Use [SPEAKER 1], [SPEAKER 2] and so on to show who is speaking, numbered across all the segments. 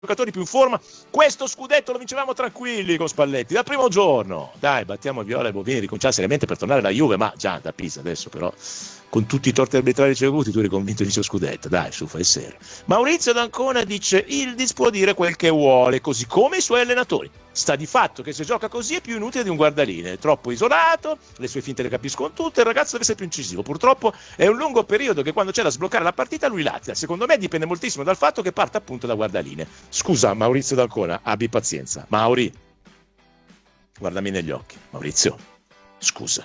[SPEAKER 1] giocatori più in forma, questo scudetto lo vincevamo tranquilli con Spalletti dal primo giorno. Dai, battiamo Viola e Bovini, ricominciare seriamente per tornare alla Juve, ma già da Pisa adesso però con tutti i torti arbitrali ricevuti tu eri convinto di cio scudetto. Dai, su, fai serio. Maurizio D'Ancona dice: Yildiz può dire quel che vuole, così come i suoi allenatori. Sta di fatto che se gioca così è più inutile di un guardaline, è troppo isolato, le sue finte le capiscono tutte, il ragazzo deve essere più incisivo. Purtroppo è un lungo periodo che quando c'è da sbloccare la partita lui lazia. Secondo me dipende moltissimo dal fatto che parte appunto da guardaline. Scusa Maurizio D'Ancona, abbi pazienza. Mauri, guardami negli occhi. Maurizio, scusa.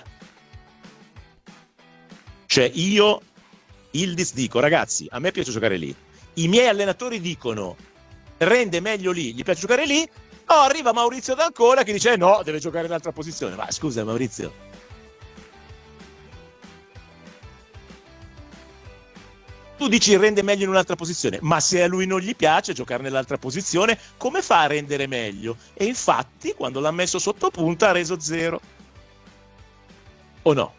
[SPEAKER 1] Cioè io, Yildiz, dico, ragazzi, a me piace giocare lì. I miei allenatori dicono, rende meglio lì, gli piace giocare lì. Oh, arriva Maurizio D'Ancona che dice, no, deve giocare in un'altra posizione. Ma scusa Maurizio. Tu dici rende meglio in un'altra posizione, ma se a lui non gli piace giocare nell'altra posizione, come fa a rendere meglio? E infatti, quando l'ha messo sotto punta, ha reso 0. O no?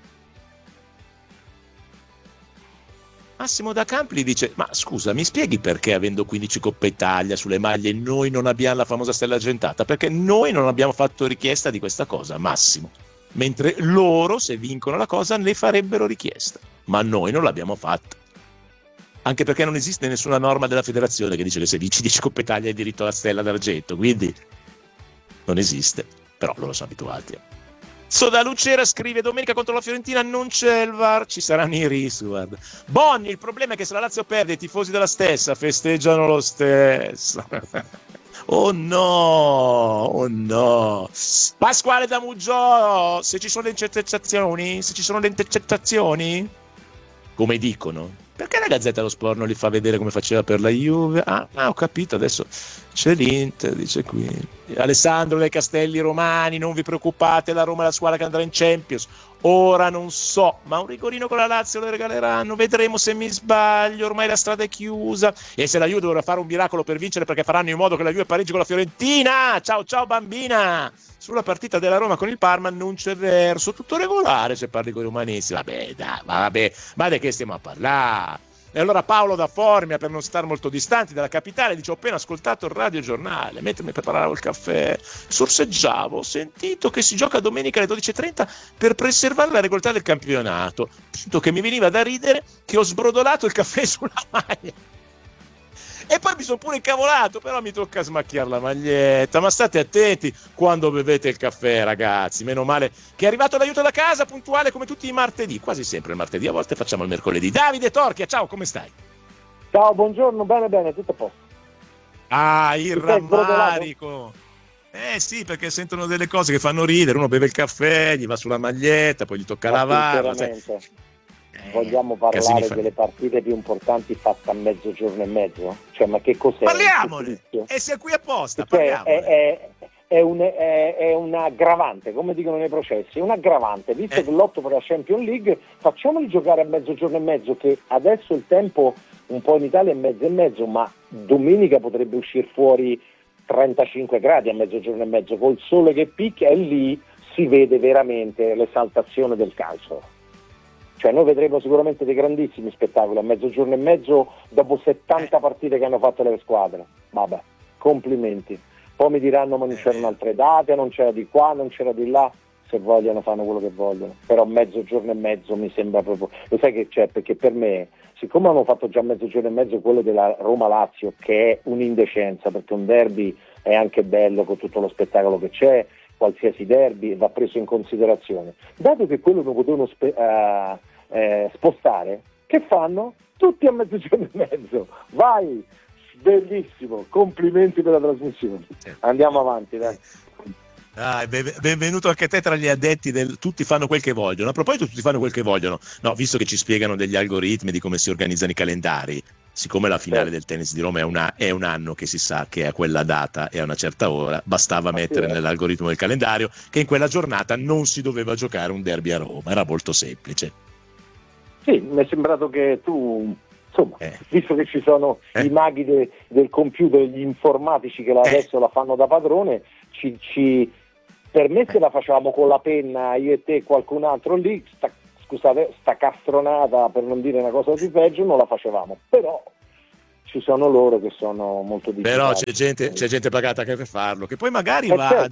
[SPEAKER 1] Massimo da Campli dice: ma scusa, mi spieghi perché avendo 15 Coppa Italia sulle maglie noi non abbiamo la famosa stella argentata? Perché noi non abbiamo fatto richiesta di questa cosa, Massimo, mentre loro, se vincono la cosa, ne farebbero richiesta, ma noi non l'abbiamo fatta, anche perché non esiste nessuna norma della federazione che dice che se vinci 10 Coppa Italia hai diritto alla stella d'argento, quindi non esiste, però loro sono abituati. Soda Lucera scrive: domenica contro la Fiorentina non c'è il VAR, ci saranno i Risuard. Bonni, il problema è che se la Lazio perde i tifosi della stessa festeggiano lo stesso. Oh no, oh no. Pasquale da Muggio, se ci sono le intercettazioni, come dicono, perché la Gazzetta dello Sport non li fa vedere come faceva per la Juve? Ah, ho capito, adesso c'è l'Inter, dice qui. Alessandro dei Castelli Romani, non vi preoccupate, la Roma è la squadra che andrà in Champions. Ora non so, ma un rigorino con la Lazio lo regaleranno, vedremo se mi sbaglio, ormai la strada è chiusa. E se la Juve dovrà fare un miracolo per vincere, perché faranno in modo che la Juve pareggi con la Fiorentina. Ciao ciao bambina. Sulla partita della Roma con il Parma non c'è verso, tutto regolare se parli con i romanisti. Vabbè, dai, vabbè, ma di che stiamo a parlare? E allora Paolo da Formia, per non stare molto distanti dalla capitale, dice: ho appena ascoltato il radiogiornale mentre mi preparavo il caffè, sorseggiavo, ho sentito che si gioca domenica alle 12:30 per preservare la regolarità del campionato, tanto che mi veniva da ridere che ho sbrodolato il caffè sulla maglia. E poi mi sono pure incavolato, però mi tocca smacchiare la maglietta. Ma state attenti quando bevete il caffè, ragazzi. Meno male che è arrivato l'aiuto da casa, puntuale come tutti i martedì. Quasi sempre il martedì, a volte facciamo il mercoledì. Davide Torchia, ciao, come stai?
[SPEAKER 2] Ciao, buongiorno, bene, tutto a posto.
[SPEAKER 1] Ah, il rammarico. Sì, perché sentono delle cose che fanno ridere. Uno beve il caffè, gli va sulla maglietta, poi gli tocca lavarla.
[SPEAKER 2] Vogliamo parlare delle partite più importanti fatte a mezzogiorno e mezzo? Cioè, ma che cos'è?
[SPEAKER 1] Parliamone! E sei qui apposta,
[SPEAKER 2] cioè, è un aggravante, come dicono nei processi, è un aggravante, visto che l'otto per la Champions League, facciamoli giocare a mezzogiorno e mezzo, che adesso il tempo un po' in Italia è mezzo e mezzo, ma domenica potrebbe uscire fuori 35 gradi a mezzogiorno e mezzo, col sole che picchia, e lì si vede veramente l'esaltazione del calcio. Cioè noi vedremo sicuramente dei grandissimi spettacoli a mezzogiorno e mezzo dopo 70 partite che hanno fatto le squadre. Vabbè, complimenti. Poi mi diranno: ma non c'erano altre date, non c'era di qua, non c'era di là. Se vogliono fanno quello che vogliono, però mezzogiorno e mezzo mi sembra proprio, lo sai che c'è, perché per me, siccome hanno fatto già mezzogiorno e mezzo quello della Roma-Lazio, che è un'indecenza, perché un derby è anche bello con tutto lo spettacolo che c'è, qualsiasi derby va preso in considerazione, dato che quello lo potevano spostare, che fanno? Tutti a mezzogiorno e mezzo. Vai, bellissimo, complimenti per la trasmissione. Andiamo avanti, dai.
[SPEAKER 1] Benvenuto anche te tra gli addetti del tutti fanno quel che vogliono. A proposito, tutti fanno quel che vogliono, no, visto che ci spiegano degli algoritmi di come si organizzano i calendari, siccome la finale del tennis di Roma è un anno che si sa che a quella data e a una certa ora, bastava mettere nell'algoritmo del calendario che in quella giornata non si doveva giocare un derby a Roma, era molto semplice.
[SPEAKER 2] Sì, mi è sembrato che tu, insomma, visto che ci sono i maghi del computer, gli informatici che adesso la fanno da padrone, per me se la facevamo con la penna, io e te e qualcun altro lì, sta castronata, per non dire una cosa di peggio, non la facevamo, però ci sono loro che sono molto difficili.
[SPEAKER 1] Però c'è gente pagata anche per farlo, che poi magari va
[SPEAKER 2] certo.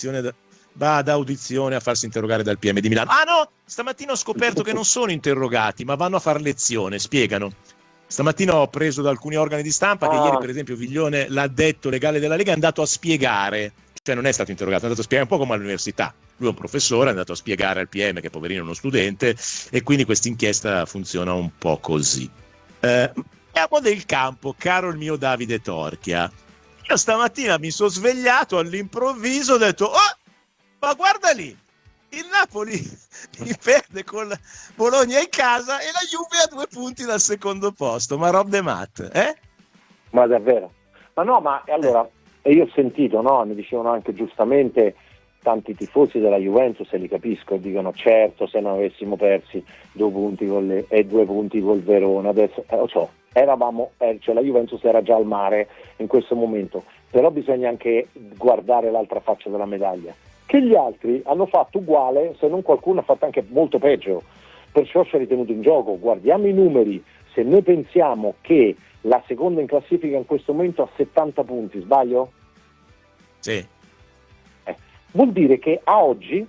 [SPEAKER 1] ad audizione a farsi interrogare dal PM di Milano. Ah no, stamattina ho scoperto che non sono interrogati, ma vanno a fare lezione, spiegano. Stamattina ho preso da alcuni organi di stampa che ieri, per esempio, Viglione, l'addetto legale della Lega, è andato a spiegare, cioè non è stato interrogato, è andato a spiegare un po' come all'università. Lui è un professore, è andato a spiegare al PM che poverino è uno studente, e quindi questa inchiesta funziona un po' così. Parliamo del campo, caro il mio Davide Torchia. Io stamattina mi sono svegliato all'improvviso, ho detto, oh, ma guarda lì, il Napoli mi perde con Bologna in casa e la Juve a 2 punti dal secondo posto, ma Rob de Mat,
[SPEAKER 2] Ma davvero? Ma no, ma allora, e io ho sentito, no, mi dicevano anche giustamente tanti tifosi della Juventus, e li capisco, dicono certo se non avessimo persi 2 punti e 2 punti col Verona, adesso lo so, cioè la Juventus era già al mare in questo momento, però bisogna anche guardare l'altra faccia della medaglia, che gli altri hanno fatto uguale, se non qualcuno ha fatto anche molto peggio, perciò ci ha ritenuto in gioco. Guardiamo i numeri, se noi pensiamo che la seconda in classifica in questo momento ha 70 punti, sbaglio?
[SPEAKER 1] Sì.
[SPEAKER 2] Vuol dire che a oggi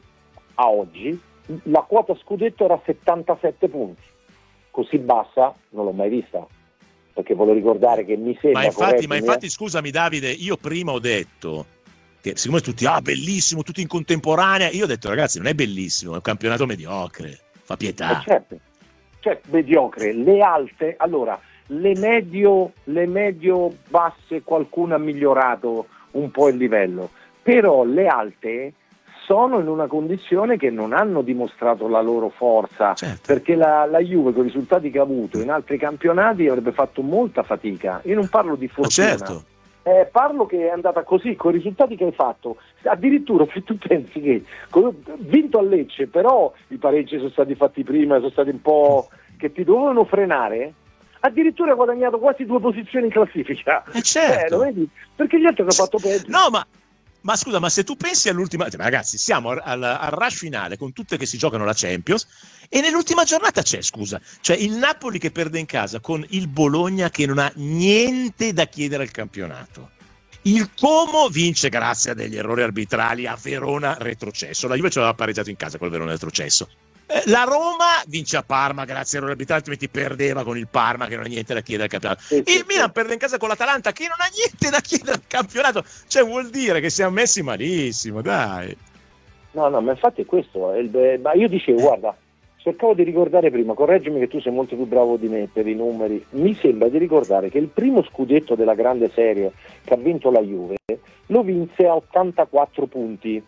[SPEAKER 2] la quota scudetto era 77 punti, così bassa non l'ho mai vista, perché voglio ricordare che mi sembra
[SPEAKER 1] ma infatti scusami Davide, io prima ho detto che siccome tutti bellissimo, tutti in contemporanea, io ho detto ragazzi non è bellissimo, è un campionato mediocre, fa pietà.
[SPEAKER 2] Certo, mediocre, le alte, allora le medio basse qualcuno ha migliorato un po' il livello, però le alte sono in una condizione che non hanno dimostrato la loro forza, certo. Perché la Juve con i risultati che ha avuto in altri campionati avrebbe fatto molta fatica. Io non parlo di fortuna,
[SPEAKER 1] certo.
[SPEAKER 2] Parlo che è andata così con i risultati che hai fatto. Addirittura se tu pensi che vinto a Lecce, però i pareggi sono stati fatti prima, sono stati un po' che ti dovevano frenare, addirittura hai guadagnato quasi 2 posizioni in classifica.
[SPEAKER 1] Certo.
[SPEAKER 2] Lo vedi? Perché gli altri hanno fatto peggio.
[SPEAKER 1] No, ma scusa, ma se tu pensi all'ultima, cioè, ragazzi, siamo al rush finale con tutte che si giocano la Champions e nell'ultima giornata c'è il Napoli che perde in casa con il Bologna che non ha niente da chiedere al campionato. Il Como vince grazie a degli errori arbitrali a Verona retrocesso. La Juve ce l'aveva pareggiato in casa col Verona retrocesso. La Roma vince a Parma grazie a errori arbitrali, altrimenti perdeva con il Parma che non ha niente da chiedere al campionato. Il Milan perde in casa con l'Atalanta che non ha niente da chiedere al campionato. Cioè vuol dire che siamo messi malissimo, dai.
[SPEAKER 2] No, ma infatti è questo. Ma io dicevo, guarda, cercavo di ricordare prima, correggimi che tu sei molto più bravo di me per i numeri, mi sembra di ricordare che il primo scudetto della grande serie che ha vinto la Juve lo vinse a 84 punti.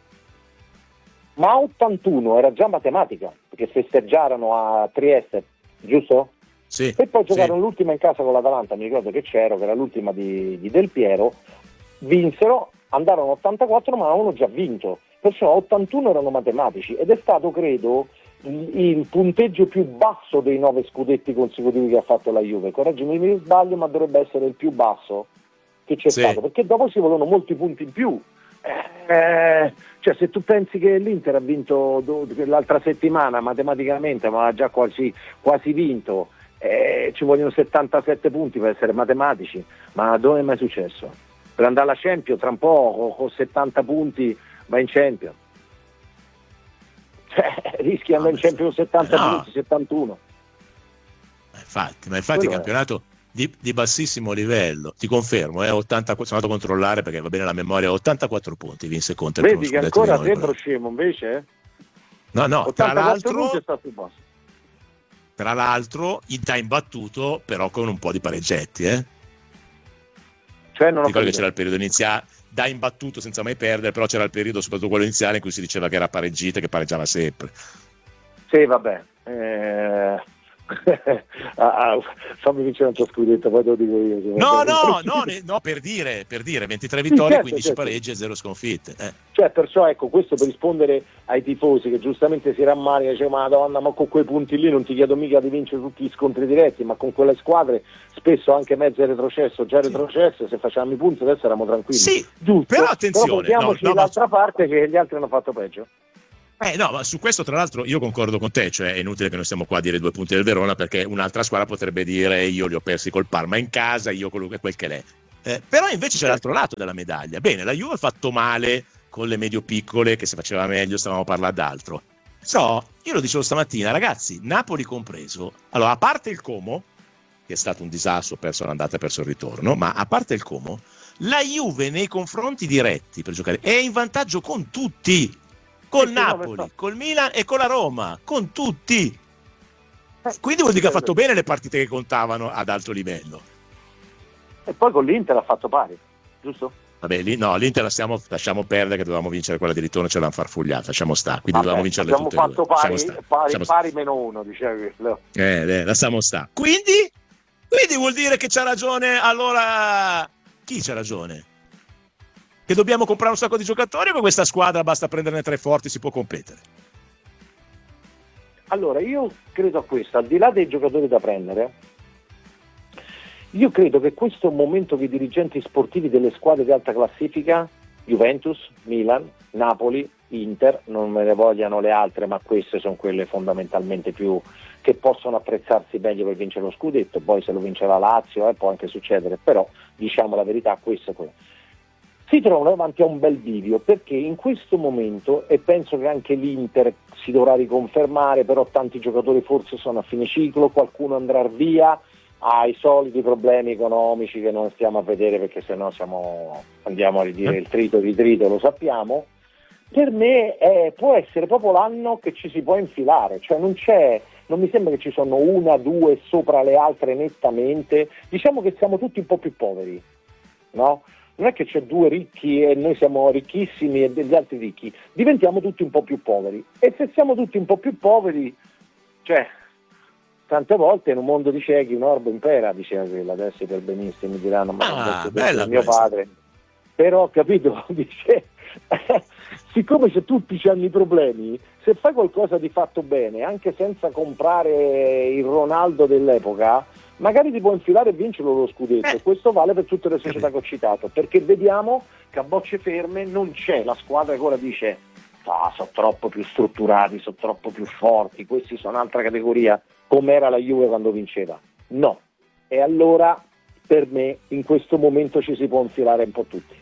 [SPEAKER 2] Ma a 81 era già matematica, perché festeggiarono a Trieste, giusto?
[SPEAKER 1] Sì.
[SPEAKER 2] E poi giocarono l'ultima in casa con l'Atalanta, mi ricordo che era l'ultima di Del Piero, vinsero, andarono a 84 ma avevano già vinto, perciò a 81 erano matematici ed è stato, credo, il punteggio più basso dei 9 scudetti consecutivi che ha fatto la Juve. Correggimi se mi sbaglio, ma dovrebbe essere il più basso che c'è stato, perché dopo si volevano molti punti in più. Cioè se tu pensi che l'Inter ha vinto l'altra settimana matematicamente, ma ha già quasi vinto, ci vogliono 77 punti per essere matematici, ma dove è mai successo? Per andare alla Champions tra un po' con 70 punti va in Champions, rischi di andare in Champions 70 punti, 71.
[SPEAKER 1] Ma infatti il campionato di bassissimo livello, ti confermo, 84, sono andato a controllare perché va bene la memoria, 84 punti vinse Conte.
[SPEAKER 2] Vedi che ancora sembro scemo invece?
[SPEAKER 1] No, tra l'altro
[SPEAKER 2] è stato basso.
[SPEAKER 1] Tra l'altro da imbattuto però con un po' di pareggetti,
[SPEAKER 2] Cioè non ho
[SPEAKER 1] ricordo che c'era il periodo iniziale da imbattuto senza mai perdere, però c'era il periodo, soprattutto quello iniziale, in cui si diceva che era pareggita, che pareggiava sempre.
[SPEAKER 2] Sì, vabbè. Fammi vincere un tuo scudetto, poi te lo dico io.
[SPEAKER 1] No, per dire 23 vittorie, 15 pareggi e 0 sconfitte.
[SPEAKER 2] Cioè, perciò ecco, questo per rispondere ai tifosi che giustamente si rammaricano, dice Madonna, ma con quei punti lì non ti chiedo mica di vincere tutti gli scontri diretti, ma con quelle squadre spesso anche mezzo retrocesso, se facevamo i punti adesso eravamo tranquilli.
[SPEAKER 1] Sì,
[SPEAKER 2] giusto,
[SPEAKER 1] però attenzione,
[SPEAKER 2] però l'altra parte che gli altri hanno fatto peggio.
[SPEAKER 1] No, ma su questo tra l'altro io concordo con te, cioè è inutile che noi stiamo qua a dire 2 punti del Verona, perché un'altra squadra potrebbe dire io li ho persi col Parma in casa, io quello che quel che l'è. Però invece c'è l'altro lato della medaglia. Bene, la Juve ha fatto male con le medio-piccole, che se faceva meglio stavamo a parlare d'altro. Io lo dicevo stamattina, ragazzi, Napoli compreso, allora a parte il Como, che è stato un disastro, perso l'andata e perso il ritorno, ma a parte il Como, la Juve nei confronti diretti per giocare è in vantaggio con tutti, con Napoli, col Milan e con la Roma, con tutti. Quindi vuol dire che ha fatto bene le partite che contavano ad alto livello.
[SPEAKER 2] E poi con l'Inter ha fatto pari, giusto?
[SPEAKER 1] Vabbè, l'Inter lasciamo perdere, che dovevamo vincere quella di ritorno, ce l'hanno farfugliata, lasciamo stare, quindi dovevamo vincerle tutte e due.
[SPEAKER 2] Abbiamo fatto pari meno uno, dicevi.
[SPEAKER 1] Lasciamo stare. Quindi vuol dire che c'ha ragione, allora chi c'ha ragione? Che dobbiamo comprare un sacco di giocatori o con questa squadra basta prenderne 3 forti, si può competere?
[SPEAKER 2] Allora, io credo a questo, al di là dei giocatori da prendere, io credo che questo è un momento che i dirigenti sportivi delle squadre di alta classifica, Juventus, Milan, Napoli, Inter, non me ne vogliano le altre, ma queste sono quelle fondamentalmente più che possono attrezzarsi meglio per vincere lo scudetto. Poi se lo vince la Lazio può anche succedere, però diciamo la verità, questo è quello. Si trovano davanti a un bel bivio, perché in questo momento, e penso che anche l'Inter si dovrà riconfermare, però tanti giocatori forse sono a fine ciclo, qualcuno andrà via, ha i soliti problemi economici che non stiamo a vedere, perché sennò andiamo a ridire il trito, lo sappiamo. Per me può essere proprio l'anno che ci si può infilare, cioè non mi sembra che ci sono 1, 2 sopra le altre nettamente, diciamo che siamo tutti un po' più poveri, no? Non è che c'è 2 ricchi e noi siamo ricchissimi e degli altri ricchi, diventiamo tutti un po' più poveri, e se siamo tutti un po' più poveri, cioè tante volte in un mondo di ciechi un orbo impera, diceva quella, adesso per benissimo mi diranno ma
[SPEAKER 1] bella
[SPEAKER 2] mio padre, però capito, dice siccome se tutti hanno i problemi, se fai qualcosa di fatto bene, anche senza comprare il Ronaldo dell'epoca, magari ti può infilare e vincere lo scudetto. Questo vale per tutte le società che ho citato, perché vediamo che a bocce ferme non c'è la squadra che ora dice sono troppo più strutturati, sono troppo più forti, questi sono un'altra categoria, come era la Juve quando vinceva. No, e allora per me in questo momento ci si può infilare un po' tutti.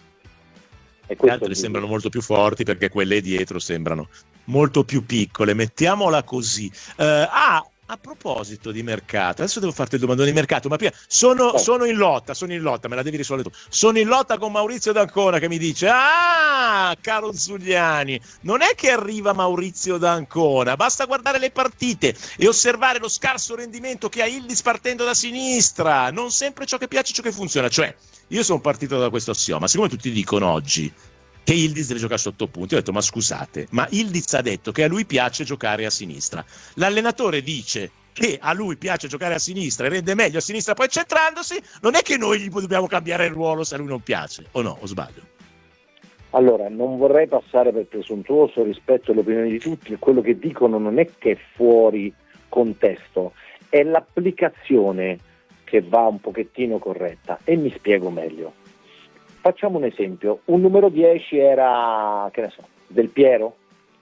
[SPEAKER 1] Le altre sembrano molto più forti perché quelle dietro sembrano molto più piccole, mettiamola così. A proposito di mercato, adesso devo farti il domandone di mercato, ma prima sono in lotta, me la devi risolvere tu. Sono in lotta con Maurizio D'Ancona che mi dice: caro Zuliani, non è che arriva Maurizio D'Ancona, basta guardare le partite e osservare lo scarso rendimento che ha Yildiz partendo da sinistra, non sempre ciò che piace, ciò che funziona. Cioè, io sono partito da questo assioma, siccome tutti dicono oggi che Yildiz deve giocare sotto punti, ho detto ma scusate, ma Yildiz ha detto che a lui piace giocare a sinistra, l'allenatore dice che a lui piace giocare a sinistra e rende meglio a sinistra poi centrandosi, non è che noi gli dobbiamo cambiare il ruolo se a lui non piace, o no, o sbaglio?
[SPEAKER 2] Allora, non vorrei passare per presuntuoso rispetto alle opinioni di tutti, quello che dicono non è che è fuori contesto, è l'applicazione che va un pochettino corretta, e mi spiego meglio. Facciamo un esempio, un numero 10 era, che ne so, Del Piero,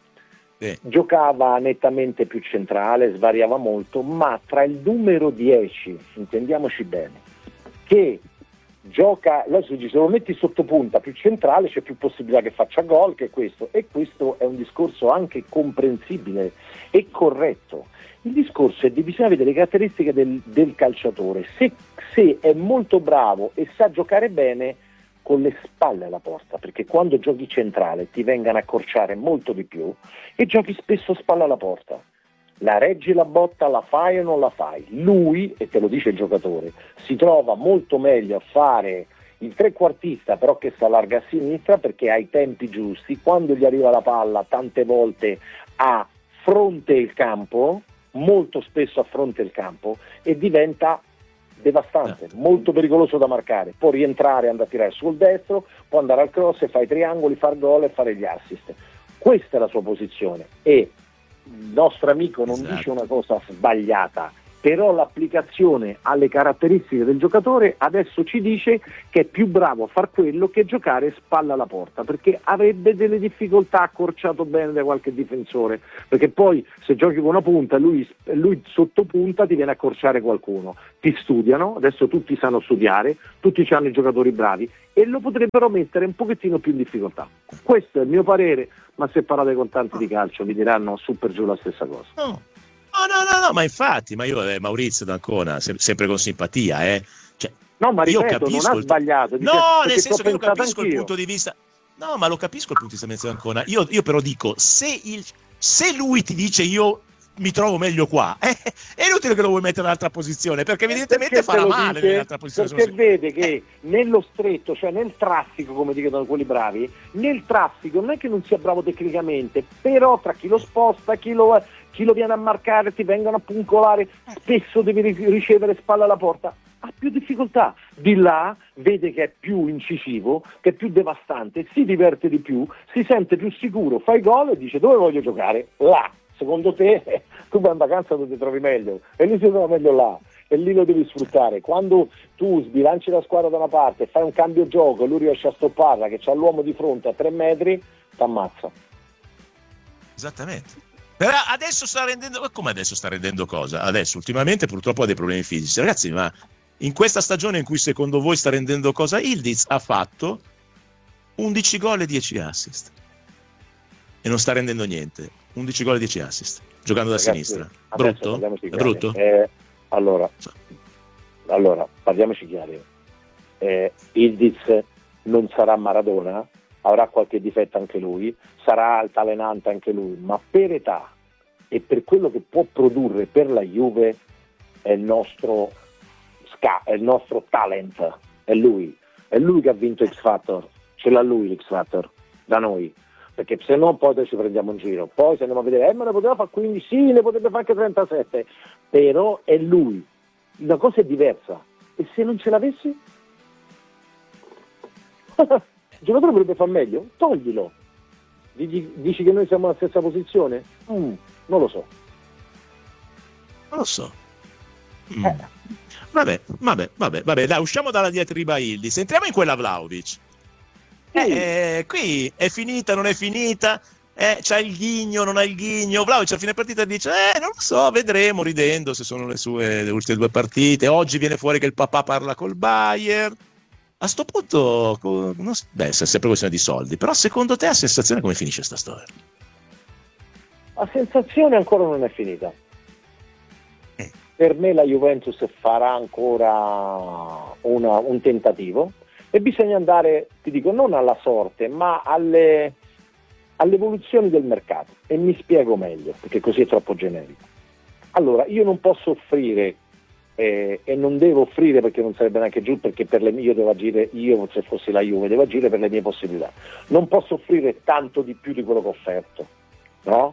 [SPEAKER 2] giocava nettamente più centrale, svariava molto, ma tra il numero 10, intendiamoci bene, che gioca, se lo metti sotto punta più centrale c'è più possibilità che faccia gol, che questo, e questo è un discorso anche comprensibile e corretto. Il discorso è che bisogna vedere le caratteristiche del calciatore, se è molto bravo e sa giocare bene con le spalle alla porta, perché quando giochi centrale ti vengono a accorciare molto di più e giochi spesso spalle alla porta. La reggi la botta, la fai o non la fai? Lui, e te lo dice il giocatore, si trova molto meglio a fare il trequartista però che si allarga a sinistra perché ha i tempi giusti, quando gli arriva la palla tante volte a fronte il campo, molto spesso a fronte il campo, e diventa devastante, molto pericoloso da marcare, può rientrare, andare a tirare sul destro, può andare al cross e fare i triangoli, far gol e fare gli assist. Questa è la sua posizione e il nostro amico non dice una cosa sbagliata, però l'applicazione alle caratteristiche del giocatore adesso ci dice che è più bravo a far quello che giocare spalla alla porta, perché avrebbe delle difficoltà accorciato bene da qualche difensore, perché poi se giochi con una punta lui sotto punta ti viene a accorciare qualcuno, ti studiano, adesso tutti sanno studiare, tutti hanno i giocatori bravi e lo potrebbero mettere un pochettino più in difficoltà. Questo è il mio parere, ma se parlate con tanti di calcio vi diranno su per giù la stessa cosa.
[SPEAKER 1] No, ma infatti, ma io Maurizio D'Ancona, sempre con simpatia, cioè,
[SPEAKER 2] no, ma ripeto,
[SPEAKER 1] io capisco
[SPEAKER 2] non ha sbagliato.
[SPEAKER 1] No, nel senso che io capisco il punto di vista. No, ma lo capisco il punto di vista di D'Ancona. Io però dico, se lui ti dice io mi trovo meglio qua, è inutile che lo vuoi mettere nell'altra posizione, perché evidentemente farà male nell'altra posizione.
[SPEAKER 2] Perché vede che nello stretto, cioè nel traffico, come dicono quelli bravi, nel traffico non è che non sia bravo tecnicamente, però tra chi lo sposta, chi lo viene a marcare, ti vengono a puncolare, spesso devi ricevere spalla alla porta, ha più difficoltà. Di là vede che è più incisivo, che è più devastante, si diverte di più, si sente più sicuro, fa i gol e dice dove voglio giocare? Là. Secondo te tu vai in vacanza dove ti trovi meglio e lui si trova meglio là e lì lo devi sfruttare. Quando tu sbilanci la squadra da una parte e fai un cambio gioco e lui riesce a stopparla, che c'ha l'uomo di fronte a 3 metri, t'ammazza.
[SPEAKER 1] Esattamente. Però adesso sta rendendo, come adesso sta rendendo cosa? Adesso ultimamente purtroppo ha dei problemi fisici. Ragazzi, ma in questa stagione in cui secondo voi sta rendendo cosa? Ildiz ha fatto 11 gol e 10 assist e non sta rendendo niente. 11 gol e 10 assist giocando da sinistra. Brutto? È brutto?
[SPEAKER 2] Allora, parliamoci chiari. Ildiz non sarà Maradona, avrà qualche difetto anche lui, sarà altalenante anche lui, ma per età e per quello che può produrre per la Juve è il nostro talent, è lui che ha vinto X Factor, ce l'ha lui l'X Factor da noi, perché se no poi ci prendiamo in giro, poi se andiamo a vedere ma ne poteva fare 15, sì, ne potrebbe fare anche 37, però è lui, la cosa è diversa, e se non ce l'avessi? Il giocatore potrebbe far meglio, toglilo. Dici che noi siamo alla stessa posizione? Non lo so.
[SPEAKER 1] Vabbè, dai, usciamo dalla diatriba Ildiz, entriamo in quella Vlahovic. Qui è finita, non è finita, c'ha il ghigno, non ha il ghigno. Vlahovic a fine partita dice non lo so, vedremo, ridendo se sono le ultime 2 partite. Oggi viene fuori che il papà parla col Bayern. A sto punto è sempre questione di soldi, però secondo te a sensazione come finisce sta storia?
[SPEAKER 2] La sensazione ancora non è finita. Per me la Juventus farà ancora un tentativo e bisogna andare, ti dico, non alla sorte, ma alle evoluzioni del mercato, e mi spiego meglio, perché così è troppo generico. Allora, io non posso offrire e non devo offrire, perché non sarebbe neanche giusto, perché per le mie io devo agire, io se fossi la Juve devo agire per le mie possibilità, non posso offrire tanto di più di quello che ho offerto, no?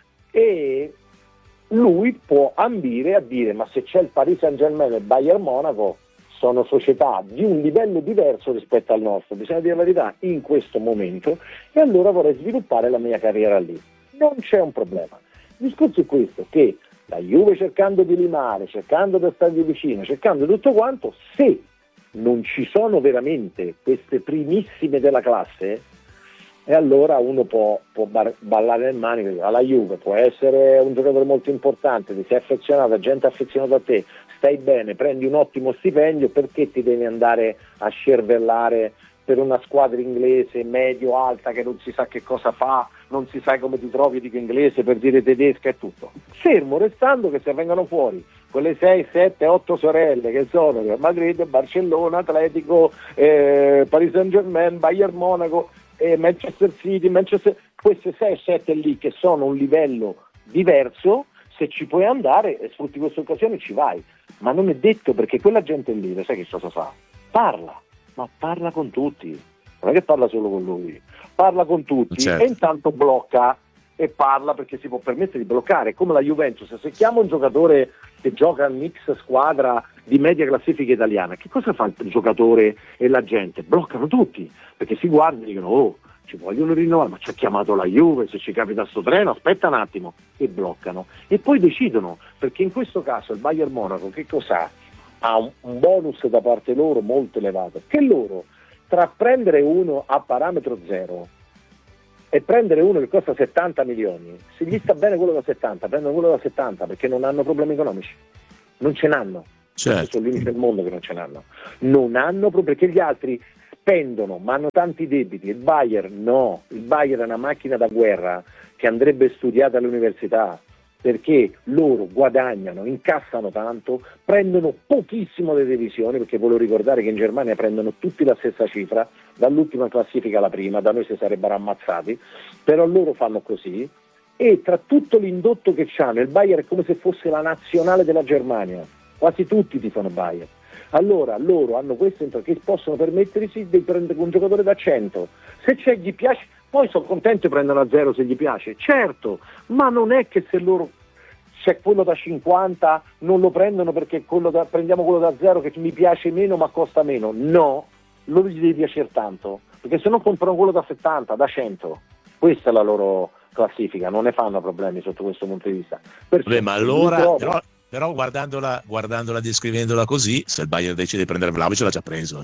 [SPEAKER 2] E lui può ambire a dire ma se c'è il Paris Saint-Germain e il Bayern Monaco sono società di un livello diverso rispetto al nostro, bisogna dire la verità in questo momento, e allora vorrei sviluppare la mia carriera lì, non c'è un problema. Il discorso è questo, che la Juve, cercando di limare, cercando di stargli vicino, cercando tutto quanto, se non ci sono veramente queste primissime della classe, e allora uno può ballare nel manico. Alla Juve può essere un giocatore molto importante, ti sei affezionato, gente affezionata a te, stai bene, prendi un ottimo stipendio, perché ti devi andare a scervellare per una squadra inglese medio-alta che non si sa che cosa fa, non si sa come ti trovi, dico inglese per dire tedesca e tutto, fermo restando che se vengono fuori quelle 6, 7, 8 sorelle che sono Madrid, Barcellona, Atletico, Paris Saint-Germain, Bayern Monaco, Manchester City, queste 6, 7 lì che sono un livello diverso, se ci puoi andare e sfrutti questa occasione ci vai, ma non è detto, perché quella gente lì, sai che cosa fa? Parla con tutti, non è che parla solo con lui, parla con tutti, certo. E intanto blocca e parla, perché si può permettere di bloccare, come la Juventus. Se chiama un giocatore che gioca al mix squadra di media classifica italiana, che cosa fa il giocatore e la gente? Bloccano tutti, perché si guardano e dicono ci vogliono rinnovare, ma ci ha chiamato la Juve, se ci capita sto treno, aspetta un attimo, e bloccano. E poi decidono, perché in questo caso il Bayern Monaco che cos'ha? Ha un bonus da parte loro molto elevato, che loro tra prendere uno a parametro zero e prendere uno che costa 70 milioni, se gli sta bene quello da 70, prendono quello da 70 perché non hanno problemi economici, non ce n'hanno,
[SPEAKER 1] certo.
[SPEAKER 2] sono gli unici del mondo che non ce n'hanno, non hanno problemi, perché gli altri spendono ma hanno tanti debiti, il Bayern no, il Bayern è una macchina da guerra che andrebbe studiata all'università, perché loro guadagnano, incassano tanto, prendono pochissimo le divisioni, perché volevo ricordare che in Germania prendono tutti la stessa cifra, dall'ultima classifica alla prima, da noi si sarebbero ammazzati, però loro fanno così, e tra tutto l'indotto che c'hanno, il Bayern è come se fosse la nazionale della Germania, quasi tutti tifano Bayern. Allora loro hanno questo che possono permettersi di prendere un giocatore da 100, se c'è gli piace, poi sono contenti e prendono a 0 se gli piace, certo, ma non è che se loro c'è quello da 50 non lo prendono perché prendiamo quello da 0 che mi piace meno ma costa meno, no, loro gli deve piacere tanto, perché se no comprano quello da 70, da 100, questa è la loro classifica, non ne fanno problemi sotto questo punto di vista.
[SPEAKER 1] Vabbè, ma allora però guardandola, descrivendola così, se il Bayern decide di prendere Vlahovic l'ha già preso.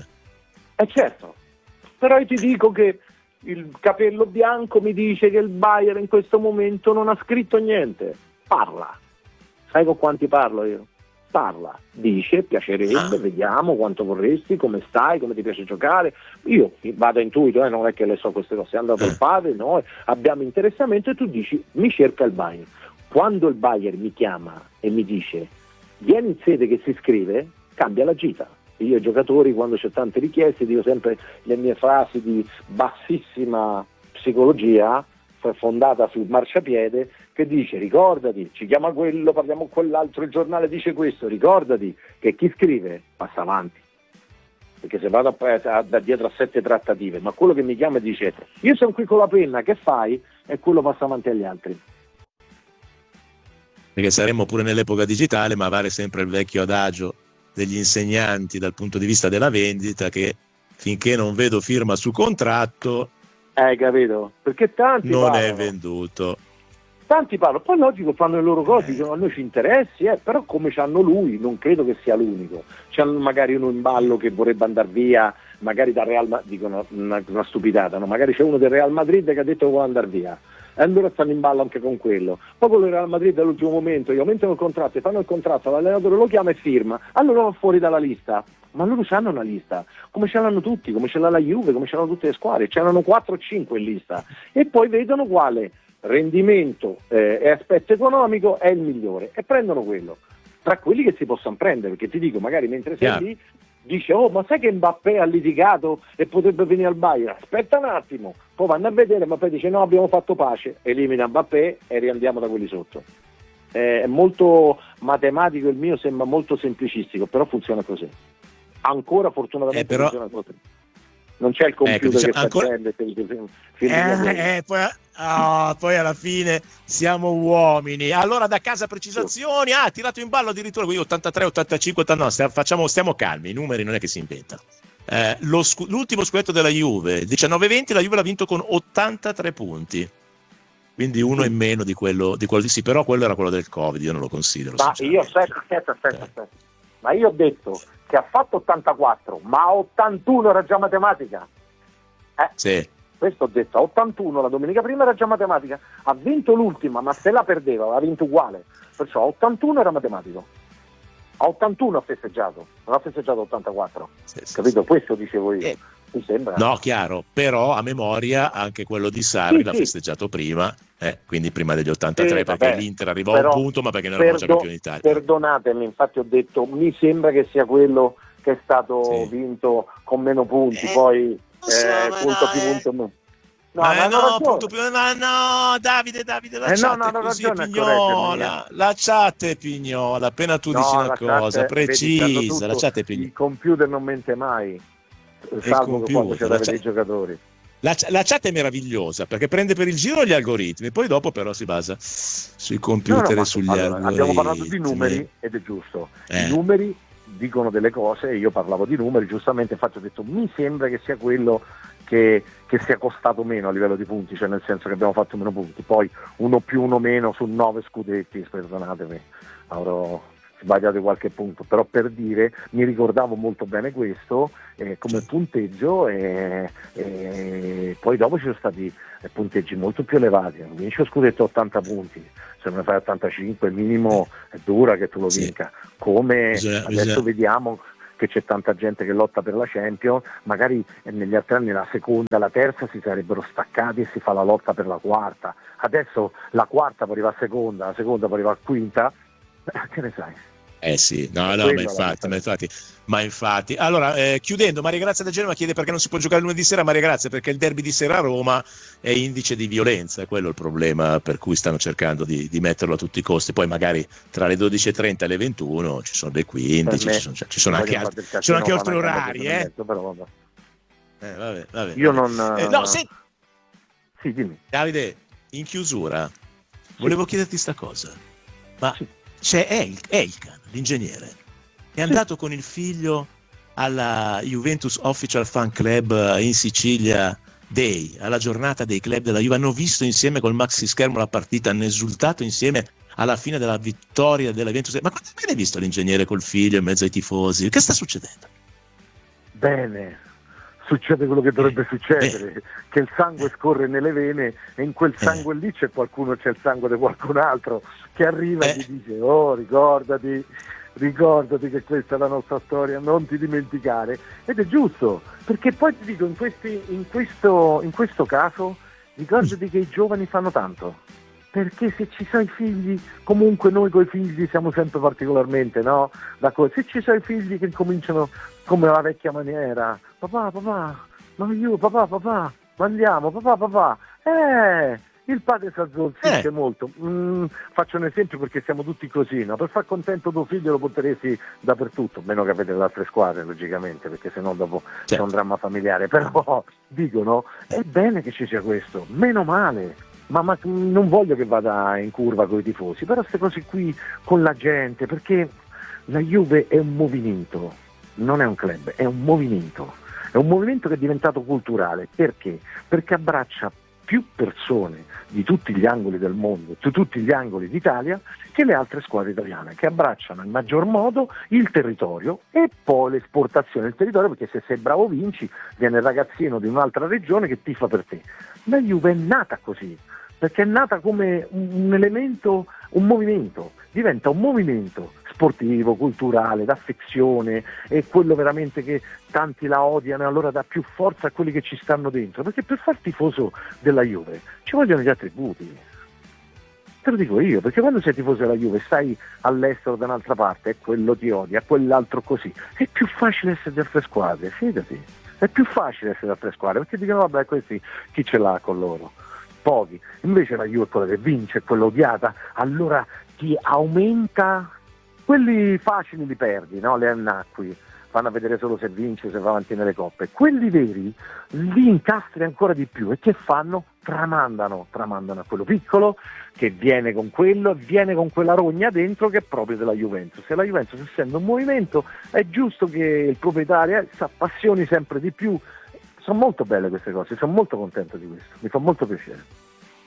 [SPEAKER 2] Certo, però io ti dico che il capello bianco mi dice che il Bayern in questo momento non ha scritto niente, parla, sai con quanti parlo io? Parla, dice, piacerebbe, vediamo quanto vorresti, come stai, come ti piace giocare, io vado a intuito, non è che le so queste cose, è andato il padre, noi abbiamo interessamento e tu dici mi cerca il Bayern. Quando il Bayern mi chiama e mi dice vieni in sede che si scrive, cambia la gita. Io ai giocatori, quando c'è tante richieste, dico sempre le mie frasi di bassissima psicologia fondata sul marciapiede, che dice ricordati, ci chiama quello, parliamo con quell'altro, il giornale dice questo, ricordati che chi scrive passa avanti, perché se vado da dietro a 7 trattative, ma quello che mi chiama e dice io sono qui con la penna, che fai? E quello passa avanti agli altri.
[SPEAKER 1] Perché saremmo pure nell'epoca digitale, ma vale sempre il vecchio adagio degli insegnanti dal punto di vista della vendita, che finché non vedo firma su contratto,
[SPEAKER 2] hai capito? Perché tanti
[SPEAKER 1] non
[SPEAKER 2] parlano.
[SPEAKER 1] È venduto.
[SPEAKER 2] Tanti parlano, poi logico fanno le loro cose, dicono a noi ci interessi, però come c'hanno lui, non credo che sia l'unico. C'hanno magari uno in ballo che vorrebbe andare via, magari da Real Madrid, dicono una stupidata, no? Magari c'è uno del Real Madrid che ha detto che vuole andare via. E allora stanno in ballo anche con quello. Poi quello del Real Madrid all'ultimo momento gli aumentano il contratto e fanno il contratto, l'allenatore lo chiama e firma, allora va fuori dalla lista. Ma loro hanno una lista, come ce l'hanno tutti, come ce l'ha la Juve, come ce l'hanno tutte le squadre, c'erano 4 o 5 in lista e poi vedono quale rendimento e aspetto economico è il migliore e prendono quello, tra quelli che si possono prendere, perché ti dico, magari mentre sei lì dice ma sai che Mbappé ha litigato e potrebbe venire al Bayern, aspetta un attimo, poi vanno a vedere, Mbappé dice no, abbiamo fatto pace, elimina Mbappé e riandiamo da quelli sotto. È molto matematico, il mio sembra molto semplicistico, però funziona così, ancora fortunatamente funziona così. Non c'è il computer che
[SPEAKER 1] ancora...
[SPEAKER 2] prende
[SPEAKER 1] poi alla fine siamo uomini. Allora da casa precisazioni, ha tirato in ballo addirittura qui 83, 85, 89, stiamo calmi, i numeri non è che si inventano. L'ultimo scudetto della Juve, 19-20, la Juve l'ha vinto con 83 punti. Quindi uno in meno di quello di sì, però quello era quello del Covid, io non lo considero.
[SPEAKER 2] Ma io aspetta. Ma io ho detto che ha fatto 84, ma 81 era già matematica.
[SPEAKER 1] Sì.
[SPEAKER 2] Questo ho detto, a 81 la domenica prima era già matematica, ha vinto l'ultima, ma se la perdeva aveva vinto uguale, perciò a 81 era matematico. A 81 ha festeggiato, non ha festeggiato 84. Capito? Sì. Questo dicevo io. Mi sembra.
[SPEAKER 1] No, chiaro, però a memoria anche quello di Sarri l'ha festeggiato prima, quindi prima degli 83, perché l'Inter arrivò a un punto, ma perché non era già campione d'Italia.
[SPEAKER 2] Perdonatemi, infatti ho detto, mi sembra che sia quello che è stato vinto con meno punti, poi punto più punto meno.
[SPEAKER 1] No, Davide, la chat è così Pignola, la chat è Pignola, appena tu dici una cosa precisa, la chat è Pignola.
[SPEAKER 2] Il computer non mente mai, salvo che quando c'è da vedere i giocatori.
[SPEAKER 1] La chat è meravigliosa perché prende per il giro gli algoritmi, poi dopo però si basa sui computer e sugli algoritmi.
[SPEAKER 2] Abbiamo parlato di numeri ed è giusto, i numeri dicono delle cose, io parlavo di numeri giustamente, infatti ho detto mi sembra che sia quello che sia costato meno a livello di punti, cioè nel senso che abbiamo fatto meno punti, poi 1 più 1 meno su 9 scudetti, perdonatemi, avrò sbagliato qualche punto, però per dire, mi ricordavo molto bene questo come punteggio, e poi dopo ci sono stati punteggi molto più elevati. Vinci lo scudetto 80 punti, se non ne fai 85 il minimo è dura che tu lo vinca, come adesso vediamo che c'è tanta gente che lotta per la Champions, magari negli altri anni la seconda, la terza si sarebbero staccati e si fa la lotta per la quarta, adesso la quarta poi arriva a seconda, la seconda poi arriva a quinta, che ne sai?
[SPEAKER 1] Sì, no, ma infatti. Allora, chiudendo, Maria Grazia da Genova chiede perché non si può giocare lunedì sera. Maria Grazia, perché il derby di sera a Roma è indice di violenza, è quello il problema per cui stanno cercando di metterlo a tutti i costi. Poi magari tra le 12:30 e le 21 ci sono le 15, ci sono anche altri orari,
[SPEAKER 2] però
[SPEAKER 1] vabbè.
[SPEAKER 2] Io non
[SPEAKER 1] Sì, dimmi. Davide, in chiusura volevo chiederti sta cosa. Ma c'è Elkan, l'ingegnere, è andato con il figlio alla Juventus Official Fan Club in Sicilia Day, alla giornata dei club della Juve, hanno visto insieme col maxi schermo la partita, hanno esultato insieme alla fine della vittoria della Juventus. Ma quando mai l'hai visto l'ingegnere col figlio in mezzo ai tifosi? Che sta succedendo?
[SPEAKER 2] Bene, succede quello che dovrebbe succedere, che il sangue scorre nelle vene e in quel sangue lì c'è il sangue di qualcun altro che arriva e ti dice: oh, ricordati che questa è la nostra storia, non ti dimenticare. Ed è giusto, perché poi ti dico, in questo caso ricordati che i giovani fanno tanto, perché se ci sono i figli, comunque noi coi figli siamo sempre particolarmente, no? Se ci sono i figli che cominciano come la vecchia maniera, papà, ma io, papà, ma andiamo, papà, il padre si azzolzisce molto. Faccio un esempio perché siamo tutti così, no? Per far contento tuo figlio lo porteresti dappertutto, meno che avete le altre squadre, logicamente, perché sennò dopo c'è un dramma familiare. Però dicono, è bene che ci sia questo, meno male. Ma non voglio che vada in curva con i tifosi, però queste cose qui con la gente, perché la Juve è un movimento, non è un club, è un movimento che è diventato culturale. Perché? Perché abbraccia più persone di tutti gli angoli del mondo, di tutti gli angoli d'Italia, che le altre squadre italiane, che abbracciano in maggior modo il territorio e poi l'esportazione del territorio, perché se sei bravo vinci, viene il ragazzino di un'altra regione che tifa per te. La Juve è nata così, perché è nata come un elemento, un movimento, diventa un movimento sportivo, culturale, d'affezione, è quello veramente che tanti la odiano e allora dà più forza a quelli che ci stanno dentro, perché per far tifoso della Juve ci vogliono gli attributi. Te lo dico io, perché quando sei tifoso della Juve stai all'estero da un'altra parte e quello ti odia, quell'altro così, è più facile essere di altre squadre, fidati, è più facile essere di altre squadre, perché dicono vabbè questi chi ce l'ha con loro? Pochi. Invece la Juve è quella che vince, è quella odiata, allora ti aumenta. Quelli facili li perdi, no? Le annacqui, fanno a vedere solo se vince, se va avanti nelle coppe. Quelli veri li incastri ancora di più e che fanno? Tramandano a quello piccolo che viene con quello, viene con quella rogna dentro che è proprio della Juventus. Se la Juventus, essendo un movimento, è giusto che il proprietario si appassioni sempre di più. Sono molto belle queste cose, sono molto contento di questo, mi fa molto piacere.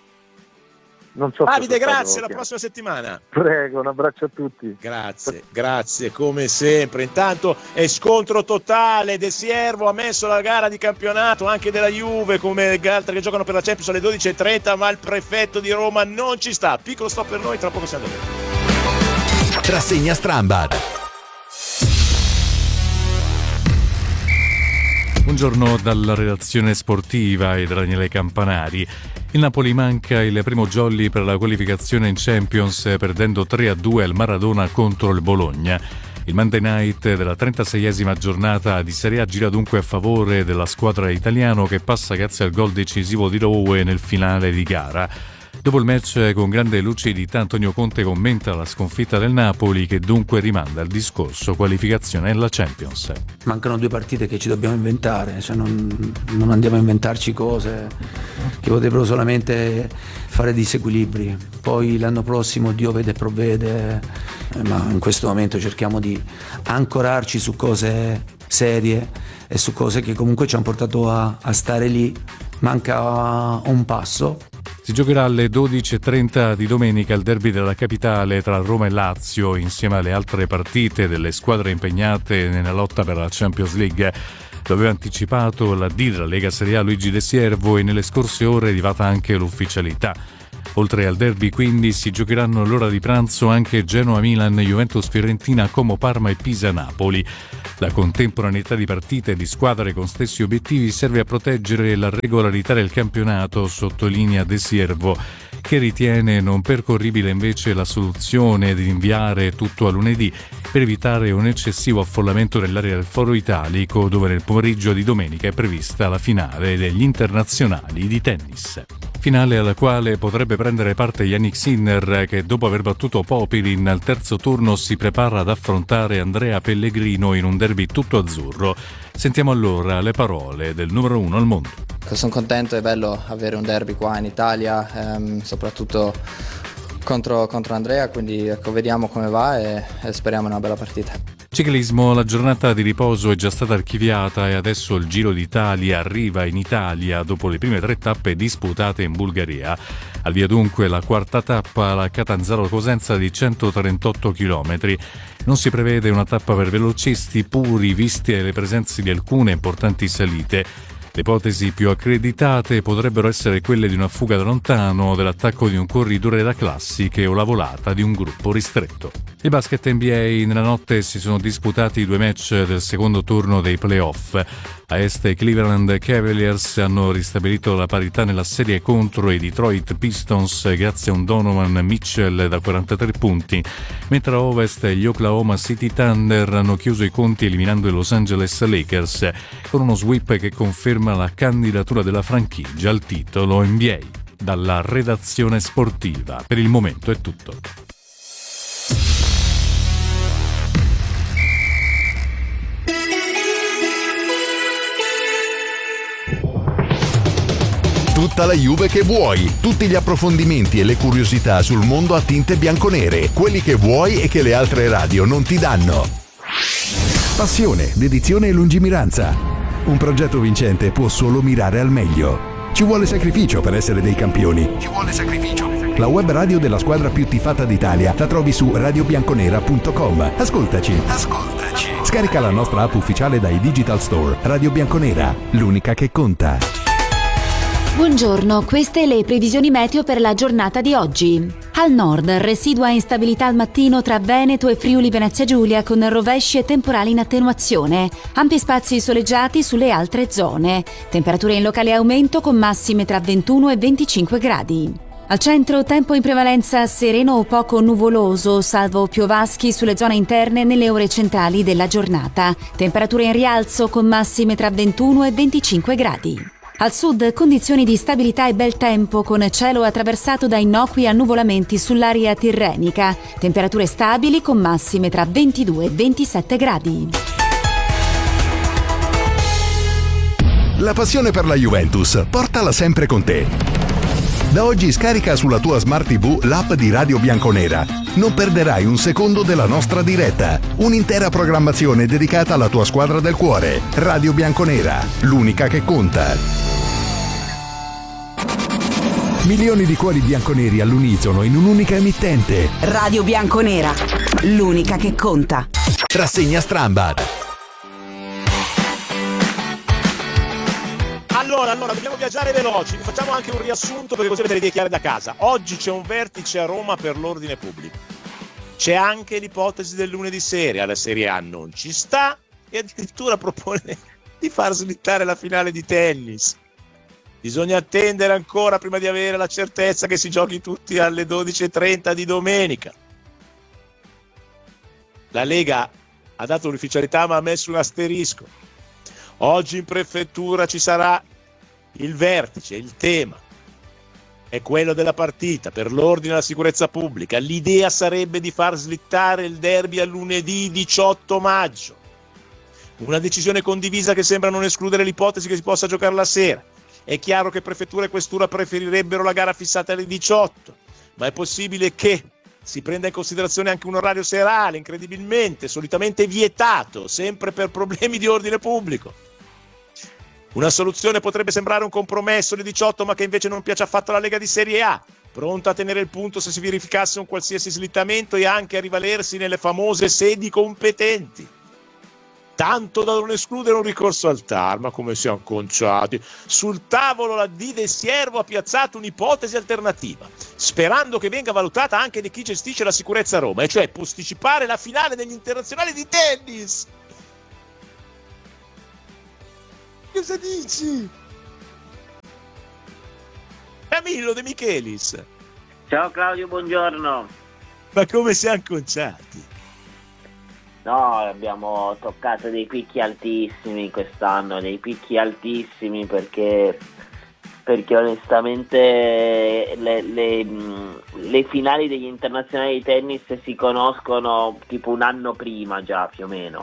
[SPEAKER 2] Non so.
[SPEAKER 1] Davide, grazie, alla prossima settimana.
[SPEAKER 2] Prego, un abbraccio a tutti.
[SPEAKER 1] Grazie come sempre. Intanto è scontro totale. De Siervo ha messo la gara di campionato anche della Juve come gli altri che giocano per la Champions alle 12:30, ma il prefetto di Roma non ci sta. Piccolo stop per noi, tra poco siamo da vedere.
[SPEAKER 3] Rassegna Strambad. Buongiorno dalla redazione sportiva e da Daniele Campanari. Il Napoli manca il primo jolly per la qualificazione in Champions, perdendo 3-2 al Maradona contro il Bologna. Il Monday Night della 36esima giornata di Serie A gira dunque a favore della squadra italiana che passa grazie al gol decisivo di Rowe nel finale di gara. Dopo il match, con grande lucidità, Antonio Conte commenta la sconfitta del Napoli, che dunque rimanda il discorso qualificazione alla Champions.
[SPEAKER 4] Mancano 2 partite che ci dobbiamo inventare, cioè non andiamo a inventarci cose che potrebbero solamente fare disequilibri. Poi l'anno prossimo Dio vede e provvede, ma in questo momento cerchiamo di ancorarci su cose serie e su cose che comunque ci hanno portato a stare lì. Manca un passo.
[SPEAKER 3] Si giocherà alle 12:30 di domenica il derby della capitale tra Roma e Lazio, insieme alle altre partite delle squadre impegnate nella lotta per la Champions League. Lo aveva anticipato la D della Lega Serie A Luigi De Siervo e nelle scorse ore è arrivata anche l'ufficialità. Oltre al derby quindi si giocheranno all'ora di pranzo anche Genoa-Milan, Juventus-Fiorentina, Como-Parma e Pisa-Napoli. La contemporaneità di partite e di squadre con stessi obiettivi serve a proteggere la regolarità del campionato, sottolinea De Siervo, che ritiene non percorribile invece la soluzione di rinviare tutto a lunedì per evitare un eccessivo affollamento nell'area del Foro Italico, dove nel pomeriggio di domenica è prevista la finale degli internazionali di tennis. Finale alla quale potrebbe prendere parte Jannik Sinner, che dopo aver battuto Popilin al terzo turno si prepara ad affrontare Andrea Pellegrino in un derby tutto azzurro. Sentiamo allora le parole del numero 1 al mondo.
[SPEAKER 5] Sono contento, è bello avere un derby qua in Italia, soprattutto contro Andrea, quindi ecco, vediamo come va e speriamo una bella partita.
[SPEAKER 3] Ciclismo, la giornata di riposo è già stata archiviata e adesso il Giro d'Italia arriva in Italia dopo le prime 3 tappe disputate in Bulgaria. Al via dunque la quarta tappa, la Catanzaro-Cosenza di 138 km. Non si prevede una tappa per velocisti puri, viste le presenze di alcune importanti salite. Le ipotesi più accreditate potrebbero essere quelle di una fuga da lontano, dell'attacco di un corridore da classiche o la volata di un gruppo ristretto. Il basket NBA, nella notte si sono disputati i 2 match del secondo turno dei playoff. A est i Cleveland Cavaliers hanno ristabilito la parità nella serie contro i Detroit Pistons grazie a un Donovan Mitchell da 43 punti, mentre a ovest gli Oklahoma City Thunder hanno chiuso i conti eliminando i Los Angeles Lakers con uno sweep che conferma la candidatura della franchigia al titolo NBA. Dalla redazione sportiva, per il momento è tutto.
[SPEAKER 6] Tutta la Juve che vuoi, tutti gli approfondimenti e le curiosità sul mondo a tinte bianconere, quelli che vuoi e che le altre radio non ti danno. Passione, dedizione e lungimiranza. Un progetto vincente può solo mirare al meglio. Ci vuole sacrificio per essere dei campioni. Ci vuole sacrificio. La web radio della squadra più tifata d'Italia la trovi su radiobianconera.com. Ascoltaci. Scarica la nostra app ufficiale dai Digital Store. Radio Bianconera, l'unica che conta.
[SPEAKER 7] Buongiorno, queste le previsioni meteo per la giornata di oggi. Al nord, residua instabilità al mattino tra Veneto e Friuli Venezia Giulia con rovesci e temporali in attenuazione. Ampi spazi soleggiati sulle altre zone. Temperature in locale aumento con massime tra 21 e 25 gradi. Al centro, tempo in prevalenza sereno o poco nuvoloso, salvo piovaschi sulle zone interne nelle ore centrali della giornata. Temperature in rialzo con massime tra 21 e 25 gradi. Al sud condizioni di stabilità e bel tempo con cielo attraversato da innocui annuvolamenti sull'area tirrenica. Temperature stabili con massime tra 22 e 27 gradi.
[SPEAKER 6] La passione per la Juventus, portala sempre con te. Da oggi scarica sulla tua Smart TV l'app di Radio Bianconera. Non perderai un secondo della nostra diretta. Un'intera programmazione dedicata alla tua squadra del cuore. Radio Bianconera, l'unica che conta. Milioni di cuori bianconeri all'unisono in un'unica emittente.
[SPEAKER 8] Radio Bianconera, l'unica che conta.
[SPEAKER 6] Rassegna Strambad.
[SPEAKER 1] Allora, dobbiamo viaggiare veloci, vi facciamo anche un riassunto perché così avete le idee chiare da casa. Oggi c'è un vertice a Roma per l'ordine pubblico. C'è anche l'ipotesi del lunedì sera, la Serie A non ci sta e addirittura propone di far slittare la finale di tennis. Bisogna attendere ancora prima di avere la certezza che si giochi tutti alle 12:30 di domenica. La Lega ha dato l'ufficialità ma ha messo un asterisco. Oggi in prefettura ci sarà il vertice, il tema è quello della partita per l'ordine e la sicurezza pubblica. L'idea sarebbe di far slittare il derby a lunedì 18 maggio. Una decisione condivisa che sembra non escludere l'ipotesi che si possa giocare la sera. È chiaro che prefettura e questura preferirebbero la gara fissata alle 18, ma è possibile che si prenda in considerazione anche un orario serale, incredibilmente, solitamente vietato, sempre per problemi di ordine pubblico. Una soluzione potrebbe sembrare un compromesso alle 18, ma che invece non piace affatto alla Lega di Serie A, pronta a tenere il punto se si verificasse un qualsiasi slittamento e anche a rivalersi nelle famose sedi competenti. Tanto da non escludere un ricorso al TAR, ma come siamo conciati. Sul tavolo la D del Siervo ha piazzato un'ipotesi alternativa, sperando che venga valutata anche da chi gestisce la sicurezza a Roma, e cioè posticipare la finale degli internazionali di tennis. Cosa dici? Camillo De Michelis.
[SPEAKER 9] Ciao Claudio, buongiorno.
[SPEAKER 1] Ma come siamo conciati?
[SPEAKER 9] No, abbiamo toccato dei picchi altissimi quest'anno, dei picchi altissimi perché onestamente le finali degli internazionali di tennis si conoscono tipo un anno prima già più o meno,